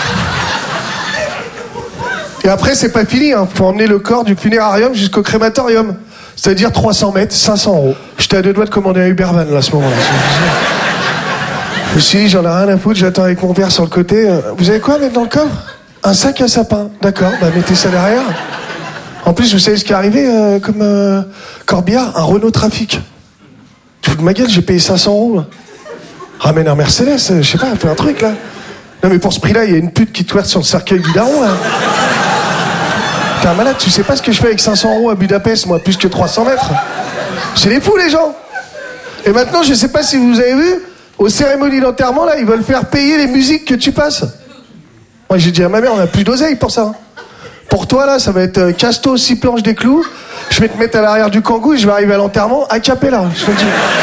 Et après, c'est pas fini, hein. Faut emmener le corps du funérarium jusqu'au crématorium. C'est-à-dire trois cents mètres, cinq cents euros. J'étais à deux doigts de commander un Ubervan, là, à ce moment-là. Je me suis dit, j'en ai rien à foutre, j'attends avec mon père sur le côté. Vous avez quoi à mettre dans le coffre? Un sac à sapin. D'accord, bah mettez ça derrière. En plus, vous savez ce qui est arrivé, euh, comme euh, Corbillard, un Renault Trafic. Tu fous de ma gueule, j'ai payé cinq cents euros, là. Ramène un Mercedes, je sais pas, fais un truc, là. Non, mais pour ce prix-là, il y a une pute qui twerk sur le cercueil du daron, là. T'es un malade, tu sais pas ce que je fais avec cinq cents euros à Budapest, moi, plus que trois cents mètres. C'est des fous, les gens. Et maintenant, je sais pas si vous avez vu, aux cérémonies d'enterrement, là, ils veulent faire payer les musiques que tu passes. Moi, j'ai dit à ma mère, on a plus d'oseille pour ça. Pour toi, là, ça va être euh, Casto, six planches des clous. Je vais te mettre à l'arrière du kangou et je vais arriver à l'enterrement a cappella, je te le dis.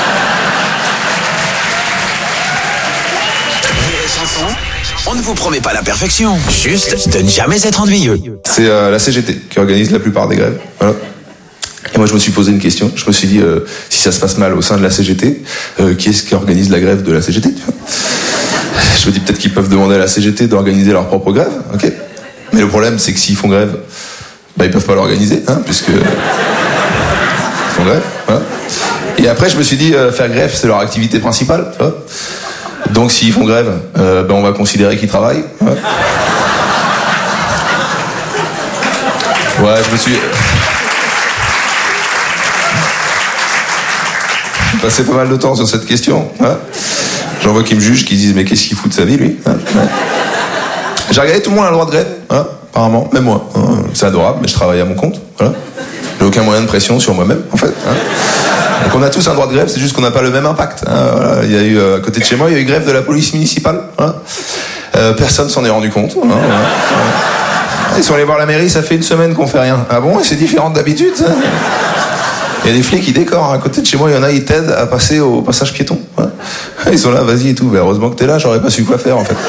On ne vous promet pas la perfection, juste de ne jamais être ennuyeux. C'est euh, la C G T qui organise la plupart des grèves. Voilà. Et moi, je me suis posé une question. Je me suis dit, euh, si ça se passe mal au sein de la C G T, euh, qui est-ce qui organise la grève de la C G T, tu vois? Je me dis peut-être qu'ils peuvent demander à la C G T d'organiser leur propre grève, ok? Mais le problème, c'est que s'ils font grève, bah, ils peuvent pas l'organiser, hein, puisque ils font grève. Voilà. Et après, je me suis dit, euh, faire grève, c'est leur activité principale, tu vois. Donc, s'ils font grève, euh, ben, on va considérer qu'ils travaillent. Ouais, ouais je me suis... J'ai passé pas mal de temps sur cette question. Hein. J'en vois qui me jugent, qui disent, mais qu'est-ce qu'il fout de sa vie, lui, hein. Ouais. J'ai regardé, tout le monde a le droit de grève, hein, apparemment, même moi. Hein. C'est adorable, mais je travaille à mon compte. Voilà. J'ai aucun moyen de pression sur moi-même, en fait. Hein. Donc on a tous un droit de grève, c'est juste qu'on n'a pas le même impact. Hein, voilà. Il y a eu, euh, à côté de chez moi, il y a eu grève de la police municipale. Hein. Euh, personne s'en est rendu compte. Hein, voilà. Ils sont allés voir la mairie, ça fait une semaine qu'on fait rien. Ah bon, et c'est différent d'habitude, ça. Il y a des flics qui décorent. À côté de chez moi, il y en a, ils t'aident à passer au passage piéton. Hein. Ils sont là, vas-y et tout. Mais heureusement que t'es là, j'aurais pas su quoi faire, en fait.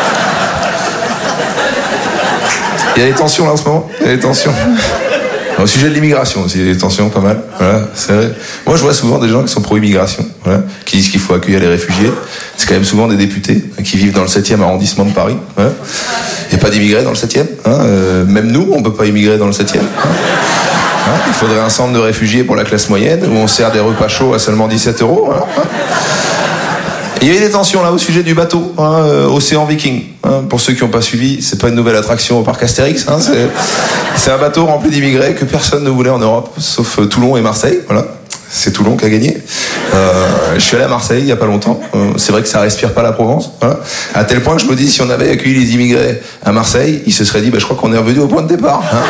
Il y a des tensions là en ce moment. Il y a des tensions. Au sujet de l'immigration aussi, il y a des tensions pas mal. Voilà, c'est vrai. Moi, je vois souvent des gens qui sont pro-immigration, voilà, qui disent qu'il faut accueillir les réfugiés. C'est quand même souvent des députés qui vivent dans le septième arrondissement de Paris. Voilà. Il n'y a pas d'immigrés dans le septième. Hein. Euh, même nous, on ne peut pas immigrer dans le septième. Hein. Hein. Il faudrait un centre de réfugiés pour la classe moyenne où on sert des repas chauds à seulement dix-sept euros. Voilà. Hein. Il y a eu des tensions là au sujet du bateau, hein, euh, Océan Viking. Hein, pour ceux qui n'ont pas suivi, c'est pas une nouvelle attraction au parc Astérix. Hein, c'est, c'est un bateau rempli d'immigrés que personne ne voulait en Europe, sauf euh, Toulon et Marseille. Voilà, c'est Toulon qui a gagné. Euh, je suis allé à Marseille il y a pas longtemps. Euh, c'est vrai que ça respire pas la Provence. Voilà. À tel point que je me dis, si on avait accueilli les immigrés à Marseille, ils se seraient dit, bah, je crois qu'on est revenu au point de départ. Hein.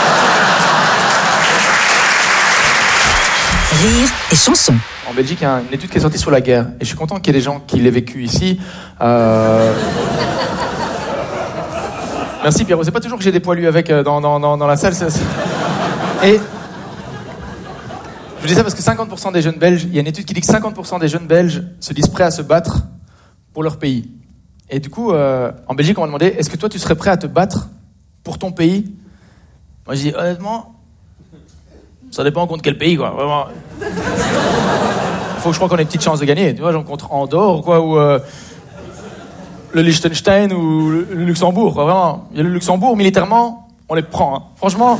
Rire et chanson. En Belgique, il y a une étude qui est sortie sur la guerre. Et je suis content qu'il y ait des gens qui l'aient vécu ici. Euh... Merci Pierrot. C'est pas toujours que j'ai des poilus avec dans, dans, dans, dans la salle. C'est... Et je dis ça parce que cinquante pour cent des jeunes Belges, il y a une étude qui dit que cinquante pour cent des jeunes Belges se disent prêts à se battre pour leur pays. Et du coup, euh, en Belgique, on m'a demandé, est-ce que toi, tu serais prêt à te battre pour ton pays? Moi, je dis, honnêtement, ça dépend contre quel pays, quoi. Vraiment. Faut que je crois qu'on ait une petite chance de gagner. Tu vois, genre contre Andorre, quoi, ou euh, le Liechtenstein ou le, le Luxembourg, quoi, vraiment. Il y a le Luxembourg, militairement, on les prend. Hein. Franchement,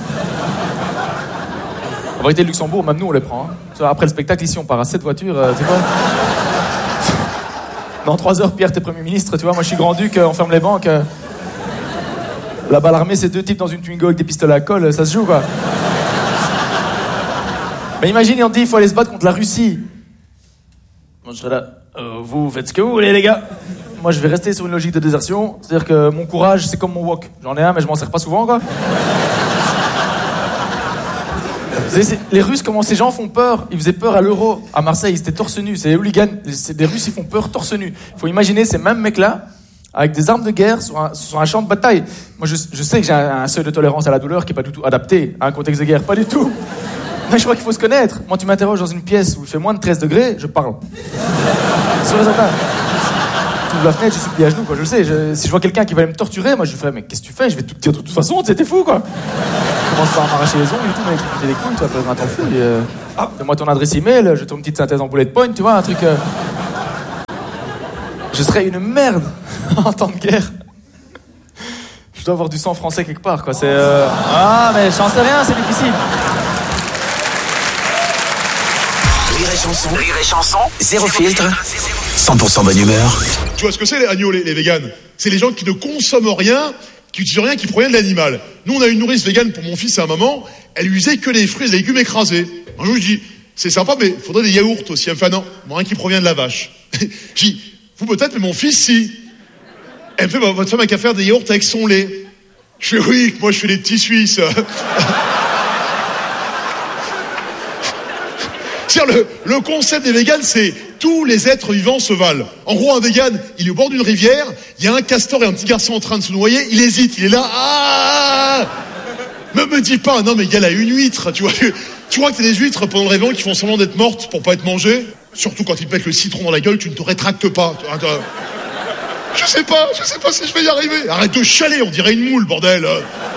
en vérité, le Luxembourg, même nous, on les prend. Hein. Tu vois, après le spectacle, ici, on part à sept voitures. Euh, tu vois. Dans trois heures, Pierre, t'es Premier ministre. Tu vois, moi, je suis grand-duc, on ferme les banques. Euh. Là-bas, l'armée, c'est deux types dans une Twingo avec des pistolets à colle. Ça se joue, quoi. Mais imagine, on dit, il faut aller se battre contre la Russie. Moi, je serais là, euh, vous faites ce que vous voulez, les gars. Moi, je vais rester sur une logique de désertion. C'est-à-dire que mon courage, c'est comme mon wok. J'en ai un, mais je m'en sers pas souvent, quoi. c'est, c'est, les Russes, comment ces gens font peur? Ils faisaient peur à l'Euro, à Marseille. Ils étaient torse nu. C'est les hooligans. C'est des Russes, ils font peur torse nu. Il faut imaginer ces mêmes mecs-là, avec des armes de guerre, sur un, sur un champ de bataille. Moi, je, je sais que j'ai un, un seuil de tolérance à la douleur qui est pas du tout adapté à un contexte de guerre. Pas du tout. Mais je crois qu'il faut se connaître. Moi, tu m'interroges dans une pièce où il fait moins de treize degrés, je parle. Sur les attaques. j'ouvre la fenêtre, je suis plié à genoux, quoi. Je le sais. Je, si je vois quelqu'un qui va me torturer, moi je fais, mais qu'est-ce que tu fais? Je vais tout te dire de toute façon, c'était fou, quoi. Je commence par m'arracher les ongles et tout, m'électrocuter les couilles, tu vas pas t'en foutre. Euh... Ah, donne-moi ton adresse email, je te une petite synthèse en bullet point, tu vois, un truc. Euh... Je serais une merde en temps de guerre. Je dois avoir du sang français quelque part, quoi. C'est. Euh... Ah, mais j'en sais rien, c'est difficile. Rire et chanson, rire et chanson, zéro filtre, cent pour cent bonne humeur. Tu vois ce que c'est les agneaux, les, les véganes? C'est les gens qui ne consomment rien, qui utilisent rien qui provient de l'animal. Nous, on a une nourrice végane pour mon fils et à maman, elle usait que les fruits et les légumes écrasés. Un jour, je dis, c'est sympa, mais il faudrait des yaourts aussi. Elle me fait, non, moi, rien qui provient de la vache. Je dis, vous peut-être, mais mon fils, si. Elle me fait, bah, votre femme a qu'à faire des yaourts avec son lait. Je fais, oui, moi, je fais des petits Suisses. Le, le concept des véganes, c'est tous les êtres vivants se valent. En gros, un végane, il est au bord d'une rivière, il y a un castor et un petit garçon en train de se noyer, il hésite, il est là, ah Me me dis pas, non mais il y a là une huître, tu vois. Tu vois que t'as des huîtres pendant le réveillon qui font semblant d'être mortes pour pas être mangées. Surtout quand ils te mettent le citron dans la gueule, tu ne te rétractes pas. Je sais pas, je sais pas si je vais y arriver. Arrête de chialer, on dirait une moule, bordel.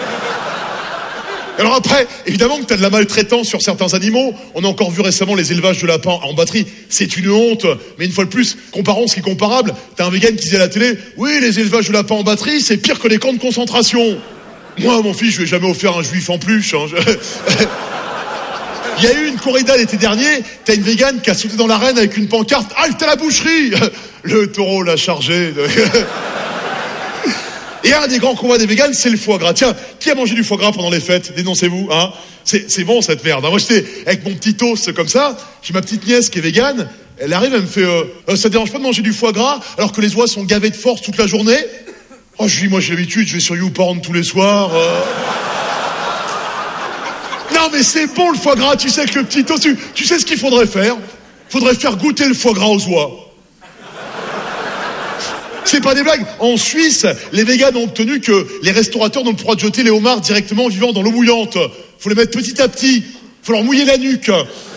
Alors après, évidemment que t'as de la maltraitance sur certains animaux. On a encore vu récemment les élevages de lapins en batterie. C'est une honte. Mais une fois de plus, comparons ce qui est comparable. T'as un vegan qui disait à la télé, oui, les élevages de lapins en batterie, c'est pire que les camps de concentration. Moi, mon fils, je lui ai jamais offert un juif en peluche. Hein. Il y a eu une corrida l'été dernier. T'as une végane qui a sauté dans l'arène avec une pancarte, halte à la boucherie. Le taureau l'a chargé. Et un des grands combats des véganes, c'est le foie gras. Tiens, qui a mangé du foie gras pendant les fêtes? Dénoncez-vous, hein. C'est, c'est bon, cette merde. Moi, j'étais avec mon petit toast comme ça. J'ai ma petite nièce qui est végane. Elle arrive, elle me fait, euh, euh, ça te dérange pas de manger du foie gras alors que les oies sont gavées de force toute la journée? Oh, je dis, moi, j'ai l'habitude, je vais sur YouPorn tous les soirs. Euh... Non, mais c'est bon, le foie gras. Tu sais que le petit toast, tu, tu sais ce qu'il faudrait faire? Faudrait faire goûter le foie gras aux oies. C'est pas des blagues. En Suisse, les véganes ont obtenu que les restaurateurs n'ont pas le droit de jeter les homards directement vivants dans l'eau bouillante. Faut les mettre petit à petit. Faut leur mouiller la nuque.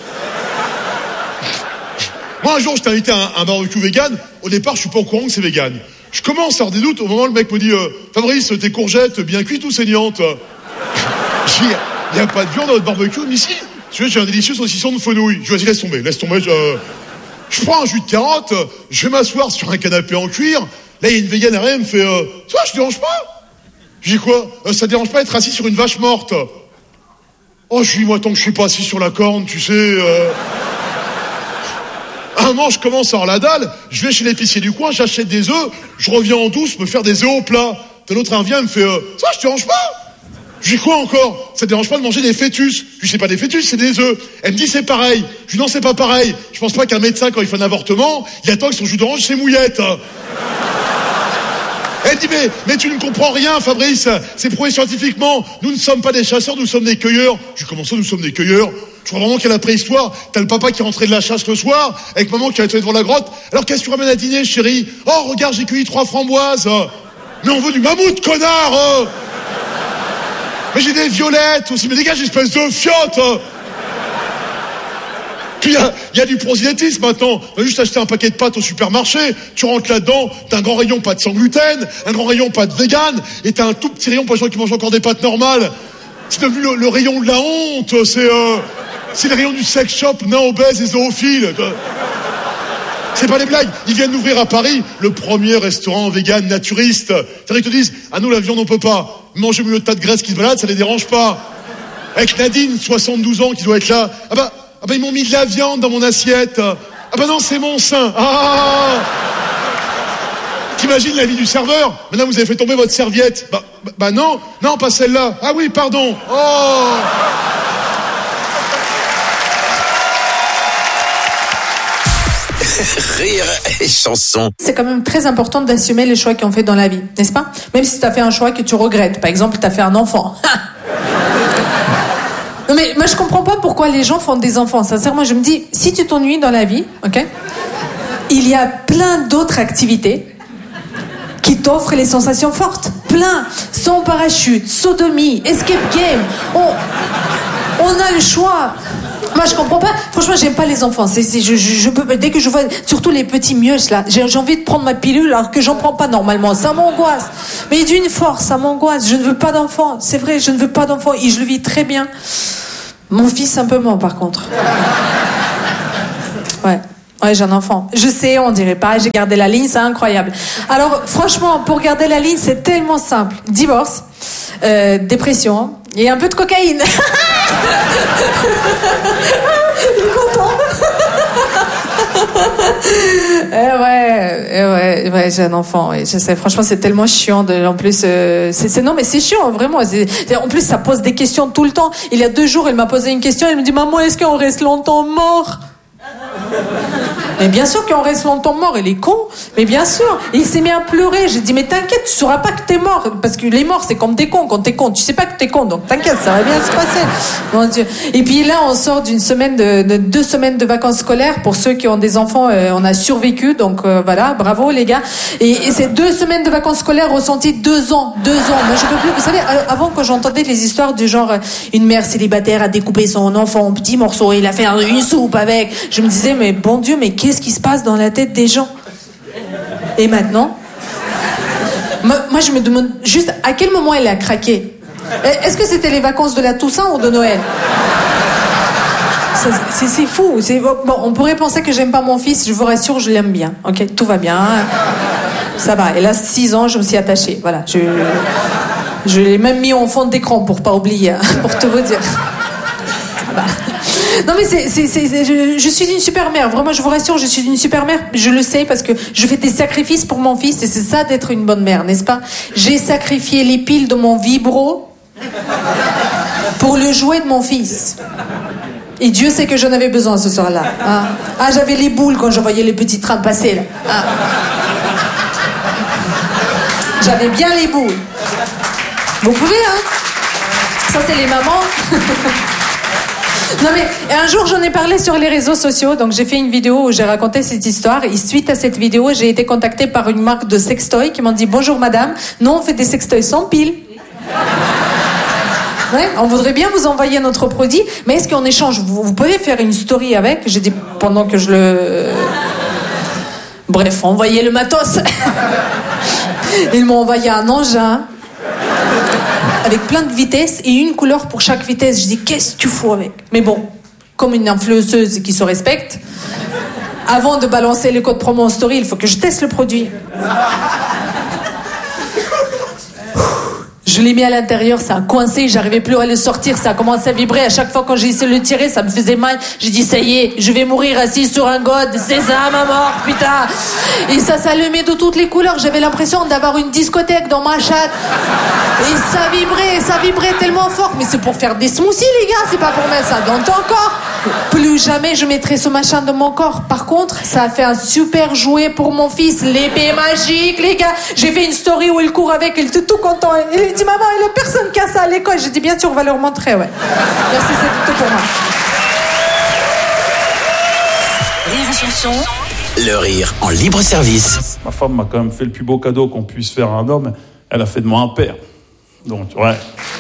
Moi, un jour, je t'ai invité à un, un barbecue vegan. Au départ, je suis pas au courant que c'est vegan. Je commence à avoir des doutes au moment où le mec me dit euh, Fabrice, tes courgettes bien cuites ou saignantes? Je dis, il n'y a pas de viande dans votre barbecue? Mais si. Tu vois, j'ai un délicieux saucisson de fenouil. Je dis, vas-y, laisse tomber, laisse tomber. Je, je prends un jus de carotte, je vais m'asseoir sur un canapé en cuir. Là, il y a une végane derrière, elle me fait euh, ça, je te dérange pas? Je dis quoi? euh, Ça te dérange pas d'être assis sur une vache morte? Oh, je dis, moi, tant que je suis pas assis sur la corne, tu sais. Euh... Un moment, je commence à avoir la dalle, je vais chez l'épicier du coin, j'achète des œufs, je reviens en douce me faire des œufs au plat. T'as l'autre, elle vient, elle me fait euh, ça, je te dérange pas? Je dis quoi encore? Ça te dérange pas de manger des fœtus? Je dis, c'est pas des fœtus, c'est des œufs. Elle me dit, c'est pareil. Je dis, non, c'est pas pareil. Je pense pas qu'un médecin, quand il fait un avortement, il attend que son jus d'orange, c'est mouillette. Elle dit, mais, mais tu ne comprends rien, Fabrice. C'est prouvé scientifiquement. Nous ne sommes pas des chasseurs, nous sommes des cueilleurs. Je dis, comment ça, nous sommes des cueilleurs? Je crois vraiment qu'il y a la préhistoire. T'as le papa qui rentrait de la chasse le soir, avec maman qui allait devant la grotte. Alors, qu'est-ce que tu ramènes à dîner, chérie? Oh, regarde, j'ai cueilli trois framboises. Mais on veut du mammouth, connard! Mais j'ai des violettes aussi. Mais dégage, espèce de fiotte! Puis il y, y a du prosélytisme maintenant. On va juste acheter un paquet de pâtes au supermarché, tu rentres là-dedans, t'as un grand rayon pâtes sans gluten, un grand rayon pâtes vegan, et t'as un tout petit rayon pour les gens qui mangent encore des pâtes normales. C'est devenu le, le rayon de la honte, c'est euh, c'est le rayon du sex shop, nains obèses et zoophiles. C'est pas des blagues. Ils viennent d'ouvrir à Paris le premier restaurant vegan naturiste. C'est-à-dire qu'ils te disent, ah nous la viande on peut pas. Manger au milieu de tas de graisse qui se balade, ça les dérange pas. Avec Nadine, soixante-douze ans, qui doit être là. Ah bah, ah bah ils m'ont mis de la viande dans mon assiette. Ah bah non, c'est mon sein. Ah! T'imagines la vie du serveur? Maintenant vous avez fait tomber votre serviette. Bah, bah, bah non, non pas celle-là. Ah oui, pardon. Oh! Rire et chanson. C'est quand même très important d'assumer les choix qu'on fait dans la vie, n'est-ce pas? Même si tu as fait un choix que tu regrettes. Par exemple, tu as fait un enfant. Non mais moi je comprends pas pourquoi les gens font des enfants. Sincèrement, je me dis, si tu t'ennuies dans la vie, ok, il y a plein d'autres activités qui t'offrent les sensations fortes. Plein. Sans parachute, sodomie, escape game. On, on a le choix. Quoi, je comprends pas. Franchement, j'aime pas les enfants. C'est, c'est, je, je, je peux, dès que je vois, surtout les petits mioches là, j'ai, j'ai envie de prendre ma pilule alors que j'en prends pas normalement. Ça m'angoisse. Mais d'une force, ça m'angoisse. Je ne veux pas d'enfants. C'est vrai, je ne veux pas d'enfants et je le vis très bien. Mon fils un peu moins par contre. Ouais. Ouais, j'ai un enfant. Je sais, on dirait pas, j'ai gardé la ligne, c'est incroyable. Alors, franchement, pour garder la ligne, c'est tellement simple. Divorce, euh, dépression et un peu de cocaïne. Il est content. eh ouais, eh ouais, ouais, j'ai un enfant. Et je sais, franchement, c'est tellement chiant. De, en plus, euh, c'est, c'est non, mais c'est chiant, vraiment. C'est, c'est, en plus, ça pose des questions tout le temps. Il y a deux jours, il m'a posé une question. Il me dit, maman, est-ce qu'on reste longtemps mort? Mais bien sûr qu'on reste longtemps mort, il est con. Mais bien sûr, et il s'est mis à pleurer. J'ai dit mais t'inquiète, tu sauras pas que t'es mort, parce que les morts c'est comme des cons. Quand t'es con, tu sais pas que t'es con, donc t'inquiète, ça va bien se passer. Mon Dieu. Et puis là, on sort d'une semaine de, de deux semaines de vacances scolaires. Pour ceux qui ont des enfants, euh, on a survécu, donc euh, voilà, bravo les gars. Et, et ces deux semaines de vacances scolaires ressenties deux ans, deux ans. Moi je peux plus. Vous savez, avant quand j'entendais les histoires du genre une mère célibataire a découpé son enfant en petits morceaux et il a fait une soupe avec, je me disais mais bon Dieu, mais qu'est-ce qui se passe dans la tête des gens? Et maintenant, moi, moi je me demande juste à quel moment elle a craqué. Est-ce que c'était les vacances de la Toussaint ou de Noël? Ça, c'est, c'est fou. C'est, bon, on pourrait penser que j'aime pas mon fils, je vous rassure, je l'aime bien. Ok, tout va bien. Ça va. Elle a six ans, je me suis attachée. Voilà. Je, je l'ai même mis en fond d'écran pour pas oublier, pour tout vous dire. Ça va. Non mais c'est, c'est, c'est, c'est je, je suis une super mère, vraiment je vous rassure, je suis une super mère, je le sais parce que je fais des sacrifices pour mon fils et c'est ça d'être une bonne mère, n'est-ce pas? J'ai sacrifié les piles de mon vibro pour le jouet de mon fils. Et Dieu sait que j'en avais besoin ce soir-là. Hein. Ah, j'avais les boules quand je voyais les petits trains passer là. Hein. J'avais bien les boules. Vous pouvez, hein? Ça c'est les mamans. Non mais un jour j'en ai parlé sur les réseaux sociaux, donc j'ai fait une vidéo où j'ai raconté cette histoire et suite à cette vidéo j'ai été contactée par une marque de sextoy qui m'ont dit bonjour madame, nous on fait des sextoys sans pile. Ouais, on voudrait bien vous envoyer notre produit, mais est-ce qu'en échange vous, vous pouvez faire une story avec? J'ai dit pendant que je le... Bref, envoyez le matos. Ils m'ont envoyé un engin avec plein de vitesses et une couleur pour chaque vitesse. Je dis, qu'est-ce que tu fous avec? Mais bon, comme une influenceuse qui se respecte, avant de balancer le code promo en story, il faut que je teste le produit. Je l'ai mis à l'intérieur, ça a coincé, j'arrivais plus à le sortir, ça a commencé à vibrer. À chaque fois quand j'ai essayé de le tirer, ça me faisait mal. J'ai dit, ça y est, je vais mourir assis sur un god, c'est ça ma mort, putain. Et ça s'allumait de toutes les couleurs, j'avais l'impression d'avoir une discothèque dans ma chatte. Et ça vibrait, ça vibrait tellement fort. Mais c'est pour faire des smoothies les gars, c'est pas pour mettre ça dans ton corps. Plus jamais je mettrai ce machin dans mon corps. Par contre, ça a fait un super jouet pour mon fils, l'épée magique les gars. J'ai fait une story où il court avec, il était tout content. Il dit maman, il y a personne qui a ça à l'école. J'ai dit bien sûr, on va leur montrer, ouais. Merci, c'est tout pour moi. Rire et chanson. Le rire en libre service. Ma femme m'a quand même fait le plus beau cadeau qu'on puisse faire à un homme. Elle a fait de moi un père. Donc, ouais.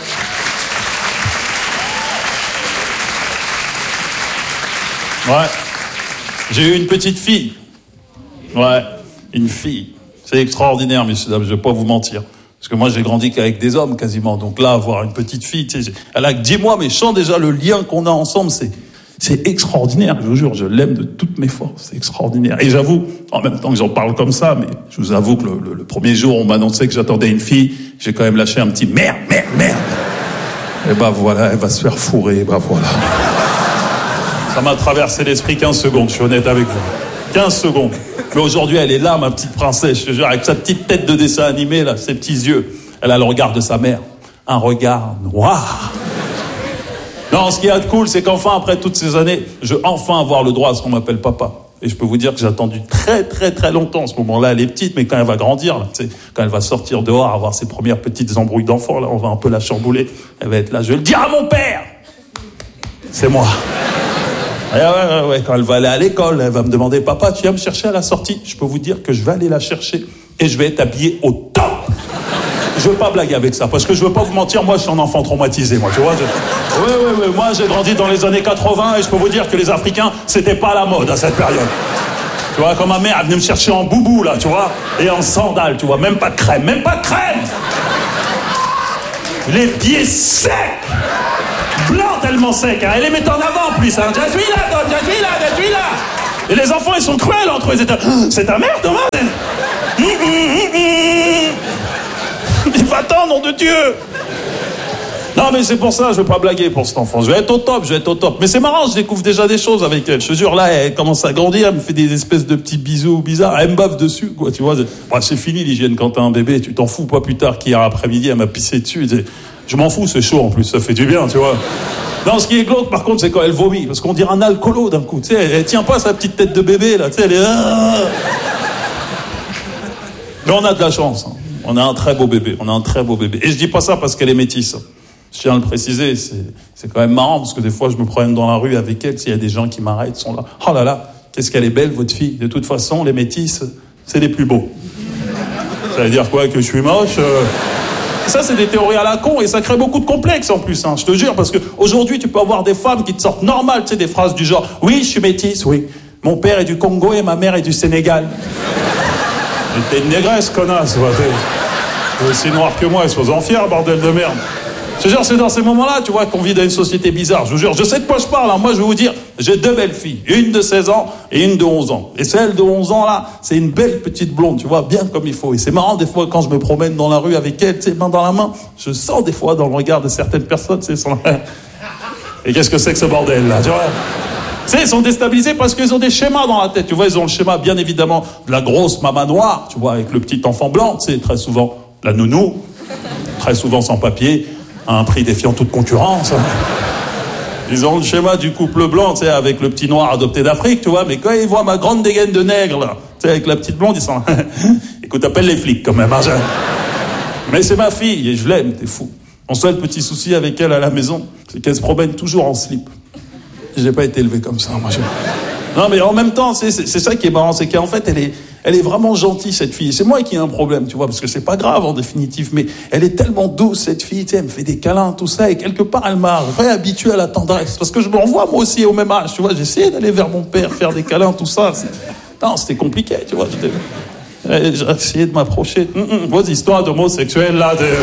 Ouais. J'ai eu une petite fille. Ouais. Une fille. C'est extraordinaire, messieurs dames, je vais pas vous mentir. Parce que moi, j'ai grandi qu'avec des hommes, quasiment. Donc là, avoir une petite fille, tu sais, elle a que dix mois, mais je sens déjà le lien qu'on a ensemble, c'est, c'est extraordinaire. Je vous jure, je l'aime de toutes mes forces. C'est extraordinaire. Et j'avoue, en même temps que j'en parle comme ça, mais je vous avoue que le, le, le premier jour, on m'annonçait que j'attendais une fille, j'ai quand même lâché un petit merde, merde, merde. Et bah voilà, elle va se faire fourrer, bah voilà. Ça m'a traversé l'esprit quinze secondes, je suis honnête avec vous. quinze secondes. Mais aujourd'hui, elle est là, ma petite princesse, je te jure, avec sa petite tête de dessin animé, là, ses petits yeux. Elle a le regard de sa mère. Un regard noir. Non, ce qui est de cool, c'est qu'enfin, après toutes ces années, je vais enfin avoir le droit à ce qu'on m'appelle papa. Et je peux vous dire que j'ai attendu très, très, très longtemps. À ce moment-là, elle est petite, mais quand elle va grandir, là, tu sais, quand elle va sortir dehors, avoir ses premières petites embrouilles d'enfants, là, on va un peu la chambouler. Elle va être là, je vais le dire à mon père. C'est moi. Ouais, ouais, ouais, quand elle va aller à l'école, elle va me demander, papa, tu viens me chercher à la sortie? Je peux vous dire que je vais aller la chercher et je vais être habillé au top. Je veux pas blaguer avec ça, parce que je veux pas vous mentir, moi je suis un enfant traumatisé, moi, tu vois. Je... Ouais, ouais, ouais, moi j'ai grandi dans les années quatre-vingts et je peux vous dire que les Africains, c'était pas la mode à cette période. Tu vois, quand ma mère, elle venait me chercher en boubou, là, tu vois, et en sandales, tu vois, même pas de crème, même pas de crème. Les pieds secs, blancs tellement secs, hein. Elle les met en avant en plus, hein. Je suis là, toi, je suis là, je suis là. Et les enfants, ils sont cruels entre eux. C'est ta mère, Thomas? Hum, hum, hum, hum. Il va-t'en, nom de Dieu. Non, mais c'est pour ça, je veux pas blaguer pour cet enfant. Je vais être au top, je vais être au top. Mais c'est marrant, je découvre déjà des choses avec elle. Je te jure, là, elle commence à grandir, elle me fait des espèces de petits bisous bizarres. Elle me bave dessus, quoi, tu vois. Bon, c'est fini l'hygiène quand t'as un bébé. Tu t'en fous pas plus tard qu'hier après-midi, elle m'a pissé dessus. Je m'en fous, c'est chaud en plus, ça fait du bien, tu vois. Non, ce qui est glauque, par contre, c'est quand elle vomit. Parce qu'on dirait un alcoolo d'un coup. Tu sais, elle, elle tient pas sa petite tête de bébé, là. Tu sais, elle est... Mais on a de la chance, hein. On a un très beau bébé, on a un très beau bébé. Et je dis pas ça parce qu'elle est métisse. Je tiens à le préciser, c'est, c'est quand même marrant parce que des fois je me promène dans la rue avec elle, s'il y a des gens qui m'arrêtent, sont là. Oh là là, qu'est-ce qu'elle est belle votre fille. De toute façon, les métisses, c'est les plus beaux. Ça veut dire quoi, que je suis moche euh... Ça, c'est des théories à la con et ça crée beaucoup de complexes en plus, hein, je te jure, parce que aujourd'hui tu peux avoir des femmes qui te sortent normales, tu sais, des phrases du genre « Oui, je suis métisse, oui. Mon père est du Congo et ma mère est du Sénégal. » Mais t'es une négresse, connasse, ouais, t'es... t'es aussi noir que moi, sois-en fier, bordel de merde. Je te jure, c'est dans ces moments-là, tu vois, qu'on vit dans une société bizarre. Je vous jure, je sais de quoi je parle, hein. Moi, je vais vous dire, j'ai deux belles filles. Une de seize ans et une de onze ans. Et celle de onze ans, là, c'est une belle petite blonde, tu vois, bien comme il faut. Et c'est marrant, des fois, quand je me promène dans la rue avec elle, tu sais, main dans la main, je sens des fois dans le regard de certaines personnes, tu sais, sont là. Et qu'est-ce que c'est que ce bordel, là, tu vois? Tu sais, ils sont déstabilisés parce qu'ils ont des schémas dans la tête. Tu vois, ils ont le schéma, bien évidemment, de la grosse maman noire, tu vois, avec le petit enfant blanc, tu sais, très souvent, la nounou, très souvent sans papier, à un prix défiant toute concurrence. Ils ont le schéma du couple blanc, tu sais, avec le petit noir adopté d'Afrique, tu vois, mais quand ils voient ma grande dégaine de nègre, là, tu sais, avec la petite blonde, ils sont... Écoute, appelle les flics, quand même, hein, mais c'est ma fille, et je l'aime, t'es fou. Mon seul petit souci avec elle à la maison, c'est qu'elle se promène toujours en slip. J'ai pas été élevé comme ça, moi. Je... Non, mais en même temps, c'est, c'est, c'est ça qui est marrant, c'est qu'en fait, elle est, elle est vraiment gentille, cette fille. C'est moi qui ai un problème, tu vois, parce que c'est pas grave, en définitive, mais elle est tellement douce, cette fille, tu sais, elle me fait des câlins, tout ça, et quelque part, elle m'a réhabitué à la tendresse. Parce que je me revois, moi aussi, au même âge, tu vois, j'ai essayé d'aller vers mon père, faire des câlins, tout ça. C'est... Non, c'était compliqué, tu vois. J'étais... J'ai essayé de m'approcher. Mmh, mmh, vos histoires d'homosexuels, là, de...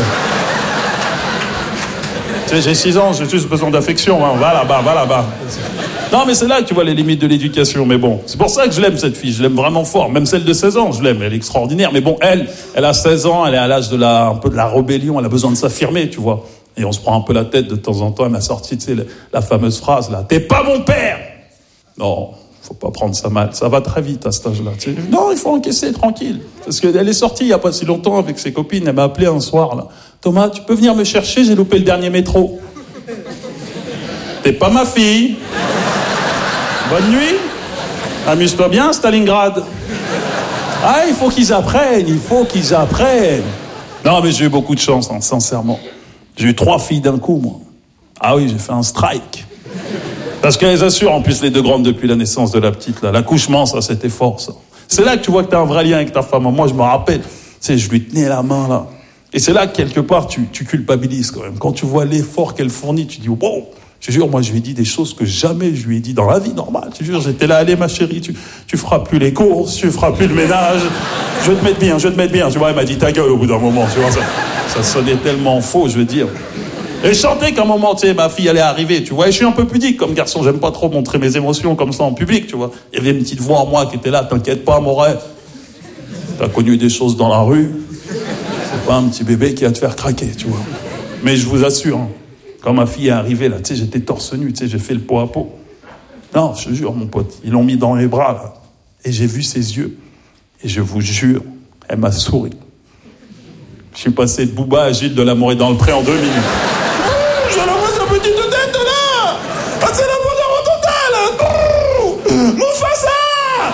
Tu sais, j'ai six ans, j'ai juste besoin d'affection, hein. Va là-bas, va là-bas. Non, mais c'est là que tu vois les limites de l'éducation, mais bon. C'est pour ça que je l'aime, cette fille, je l'aime vraiment fort. Même celle de seize ans, je l'aime, elle est extraordinaire. Mais bon, elle, elle a seize ans, elle est à l'âge de la, un peu de la rébellion, elle a besoin de s'affirmer, tu vois. Et on se prend un peu la tête de temps en temps, elle m'a sorti, tu sais, la, la fameuse phrase, là, « T'es pas mon père !» Non, faut pas prendre ça mal, ça va très vite à cet âge-là, tu sais. Non, il faut encaisser, tranquille. Parce qu'elle est sortie il y a pas si longtemps avec ses copines, elle m'a appelé un soir, là. « Thomas, tu peux venir me chercher, j'ai loupé le dernier métro. » T'es pas ma fille. Bonne nuit. Amuse-toi bien, Stalingrad. Ah, il faut qu'ils apprennent, il faut qu'ils apprennent. Non, mais j'ai eu beaucoup de chance, hein, sincèrement. J'ai eu trois filles d'un coup, moi. Ah oui, j'ai fait un strike. Parce qu'elles assurent, en plus, les deux grandes depuis la naissance de la petite, là. L'accouchement, ça, c'était fort, ça. C'est là que tu vois que t'as un vrai lien avec ta femme. Moi, je me rappelle, tu sais, je lui tenais la main, là. Et c'est là que, quelque part, tu, tu culpabilises, quand même. Quand tu vois l'effort qu'elle fournit, tu dis, wow. Je te jure, moi, je lui ai dit des choses que jamais je lui ai dit dans la vie normale. Je te jure, j'étais là, allez, ma chérie, tu, tu feras plus les courses, tu feras plus le ménage. Je vais te mettre bien, je vais te mettre bien. Tu vois, elle m'a dit ta gueule au bout d'un moment, tu vois, ça, ça sonnait tellement faux, je veux dire. Et je sentais qu'à un moment, tu sais, ma fille allait arriver, tu vois, et je suis un peu pudique comme garçon, j'aime pas trop montrer mes émotions comme ça en public, tu vois. Il y avait une petite voix en moi qui était là, t'inquiète pas, mon rêve. T'as connu des choses dans la rue, c'est pas un petit bébé qui va te faire craquer, tu vois. Mais je vous assure, hein, quand ma fille est arrivée, là, tu sais, j'étais torse nu, tu sais, j'ai fait le pot à pot. Non, je te jure, mon pote, ils l'ont mis dans les bras, là. Et j'ai vu ses yeux. Et je vous jure, elle m'a souri. Je suis passé de Booba à Gilles de l'amour et dans le pré en deux minutes. Mmh, je la vois, sa petite tête, là. Ah, c'est la bonheur au total. Mmh, Mufasa.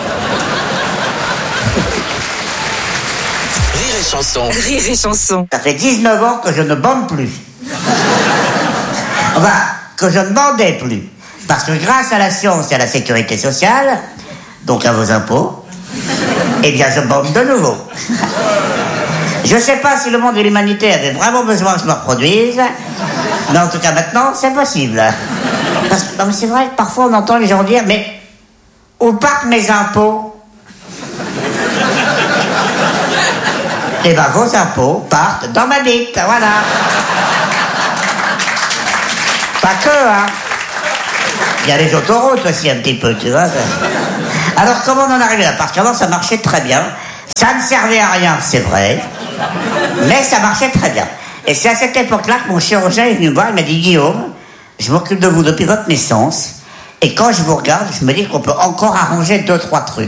Rire et chanson. Rire et chanson. Ça fait dix-neuf ans que je ne bande plus. Enfin, que je ne bandais plus. Parce que grâce à la science et à la sécurité sociale, donc à vos impôts, eh bien je bande de nouveau. Je sais pas si le monde de l'humanité avait vraiment besoin que je me reproduise, mais en tout cas maintenant, c'est possible. Parce que non, mais c'est vrai que parfois on entend les gens dire, mais où partent mes impôts? Eh ben vos impôts partent dans ma bite, voilà. Pas que, hein. Il y a les autoroutes aussi un petit peu, tu vois. Alors comment on en est arrivé là? Parce qu'avant ça marchait très bien. Ça ne servait à rien, c'est vrai. Mais ça marchait très bien. Et c'est à cette époque-là que mon chirurgien est venu me voir, il m'a dit, Guillaume, je m'occupe de vous depuis votre naissance. Et quand je vous regarde, je me dis qu'on peut encore arranger deux, trois trucs.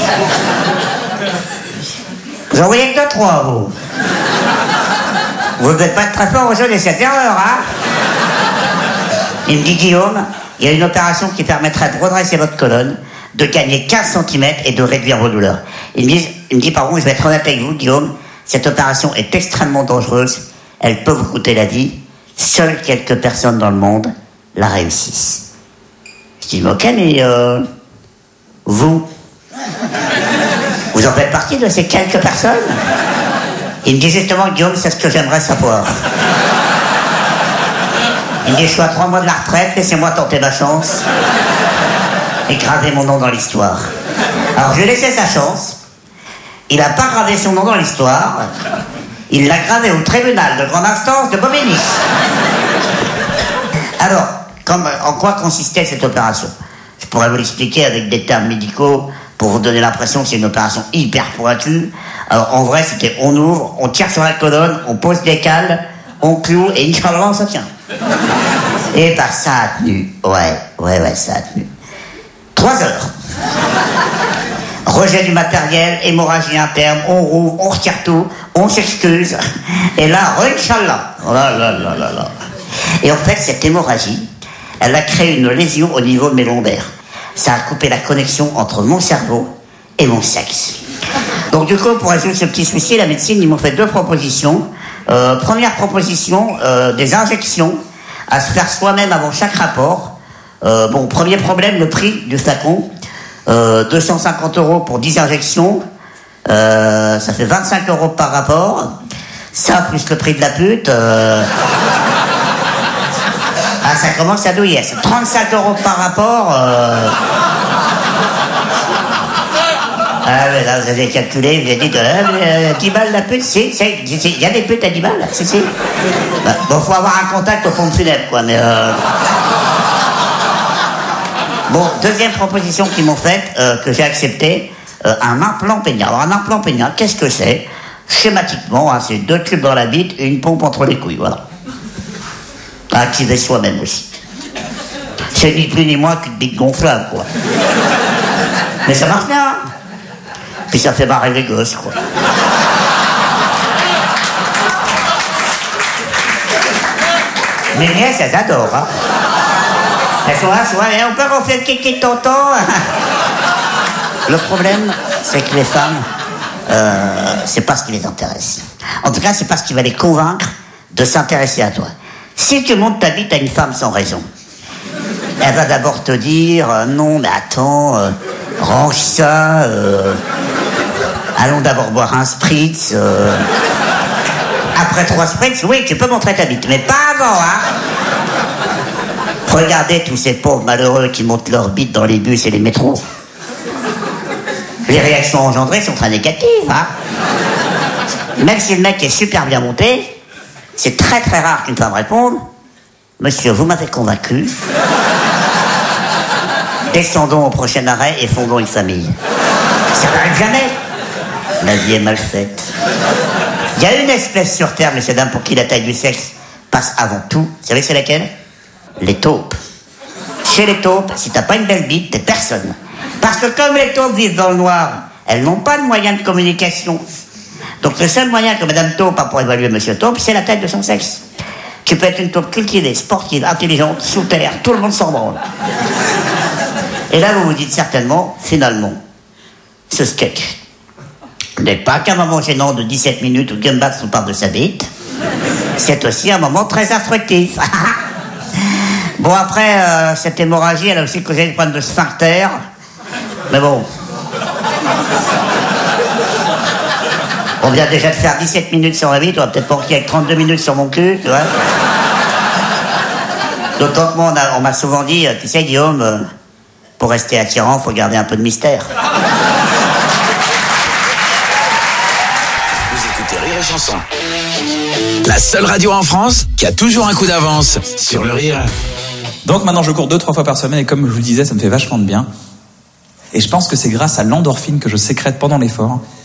Vous en voyez que deux, trois, vous. Vous ne devez pas être très fort au jeu des sept erreurs, hein. Il me dit, Guillaume, il y a une opération qui permettrait de redresser votre colonne, de gagner quinze centimètres et de réduire vos douleurs. Il me dit, il me dit pardon, je vais être honnête avec vous, Guillaume, cette opération est extrêmement dangereuse, elle peut vous coûter la vie, seules quelques personnes dans le monde la réussissent. Je dis, ok, mais euh, vous, vous en faites partie de ces quelques personnes? Il me dit justement, Guillaume, c'est ce que j'aimerais savoir. Il me dit, je suis à trois mois de la retraite, laissez-moi tenter ma chance et graver mon nom dans l'histoire. Alors je lui ai laissé sa chance. Il n'a pas gravé son nom dans l'histoire. Il l'a gravé au tribunal de grande instance de Bobigny. Alors, comme, en quoi consistait cette opération? Je pourrais vous l'expliquer avec des termes médicaux pour vous donner l'impression que c'est une opération hyper pointue. Alors en vrai, c'était on ouvre, on tire sur la colonne, on pose des cales, on cloue et Inch'Allah, ça tient. Et bah ça a tenu. Ouais, ouais, ouais, ça a tenu. Trois heures. Rejet du matériel, hémorragie interne, on rouvre, on retire tout, on s'excuse. Et là, Inch'Allah. Oh là là là là là. Et en fait, cette hémorragie, elle a créé une lésion au niveau de mes lombaires. Ça a coupé la connexion entre mon cerveau et mon sexe. Donc du coup, pour résoudre ce petit souci, la médecine, ils m'ont fait deux propositions. Euh, première proposition, euh, des injections à se faire soi-même avant chaque rapport. Euh, bon, premier problème, le prix du flacon. Euh, deux cent cinquante euros pour dix injections. Euh, ça fait vingt-cinq euros par rapport. Ça, plus le prix de la pute. Euh... Ah, ça commence à douiller. C'est trente-cinq euros par rapport. Euh... Ah oui, là, vous avez calculé, vous avez dit euh, dix balles la pute, si, il y a des putes à dix balles, si, si. Bah, bon, faut avoir un contact au pompe funèbre, quoi, mais... Euh... Bon, deuxième proposition qu'ils m'ont faite, euh, que j'ai acceptée, euh, un implant pénial. Alors, un implant pénial, qu'est-ce que c'est? Schématiquement, hein, c'est deux tubes dans la bite et une pompe entre les couilles, voilà. À activer soi-même aussi. C'est ni plus ni moins qu'une bite gonflable, quoi. Mais ça marche bien. Puis ça fait marrer les gosses, quoi. Mes nièces, elles adorent, hein. Elles sont là, souvent, et on peut refaire le kiki de tonton. Le problème, c'est que les femmes, euh, c'est pas ce qui les intéresse. En tout cas, c'est pas ce qui va les convaincre de s'intéresser à toi. Si tu montes ta bite à une femme sans raison, elle va d'abord te dire euh, non, mais attends, euh, range ça, euh, allons d'abord boire un spritz. Euh, après trois spritz, oui, tu peux montrer ta bite, mais pas avant, hein. Regardez tous ces pauvres malheureux qui montent leur bite dans les bus et les métros. Les réactions engendrées sont très négatives, hein. Même si le mec est super bien monté, c'est très très rare qu'une femme réponde « Monsieur, vous m'avez convaincu. Descendons au prochain arrêt et fondons une famille. » Ça n'arrive jamais. La vie est mal faite. Il y a une espèce sur Terre, messieurs, dames, pour qui la taille du sexe passe avant tout. Vous savez c'est laquelle? Les taupes. Chez les taupes, si t'as pas une belle bite, t'es personne. Parce que comme les taupes vivent dans le noir, elles n'ont pas de moyens de communication. Donc le seul moyen que Madame Taupe a pour évaluer Monsieur Taupe, c'est la taille de son sexe. Tu peux être une taupe cultivée, sportive, intelligente, sous terre, tout le monde s'en branle. Et là, vous vous dites certainement, finalement, ce sketch n'est pas qu'un moment gênant de dix-sept minutes où Gumbax nous parle de sa bite, c'est aussi un moment très instructif. Bon, après, euh, cette hémorragie, elle a aussi causé des problèmes de sphincter, mais bon... On vient déjà de faire dix-sept minutes sur la vie, tu vas peut-être pas qu'il y ait trente-deux minutes sur mon cul, tu vois. D'autant que moi, on, a, on m'a souvent dit, tu sais, Guillaume, euh, pour rester attirant, faut garder un peu de mystère. Vous écoutez Rire et Chanson. La seule radio en France qui a toujours un coup d'avance sur le rire. Donc maintenant, je cours deux, trois fois par semaine et comme je vous le disais, ça me fait vachement de bien. Et je pense que c'est grâce à l'endorphine que je sécrète pendant l'effort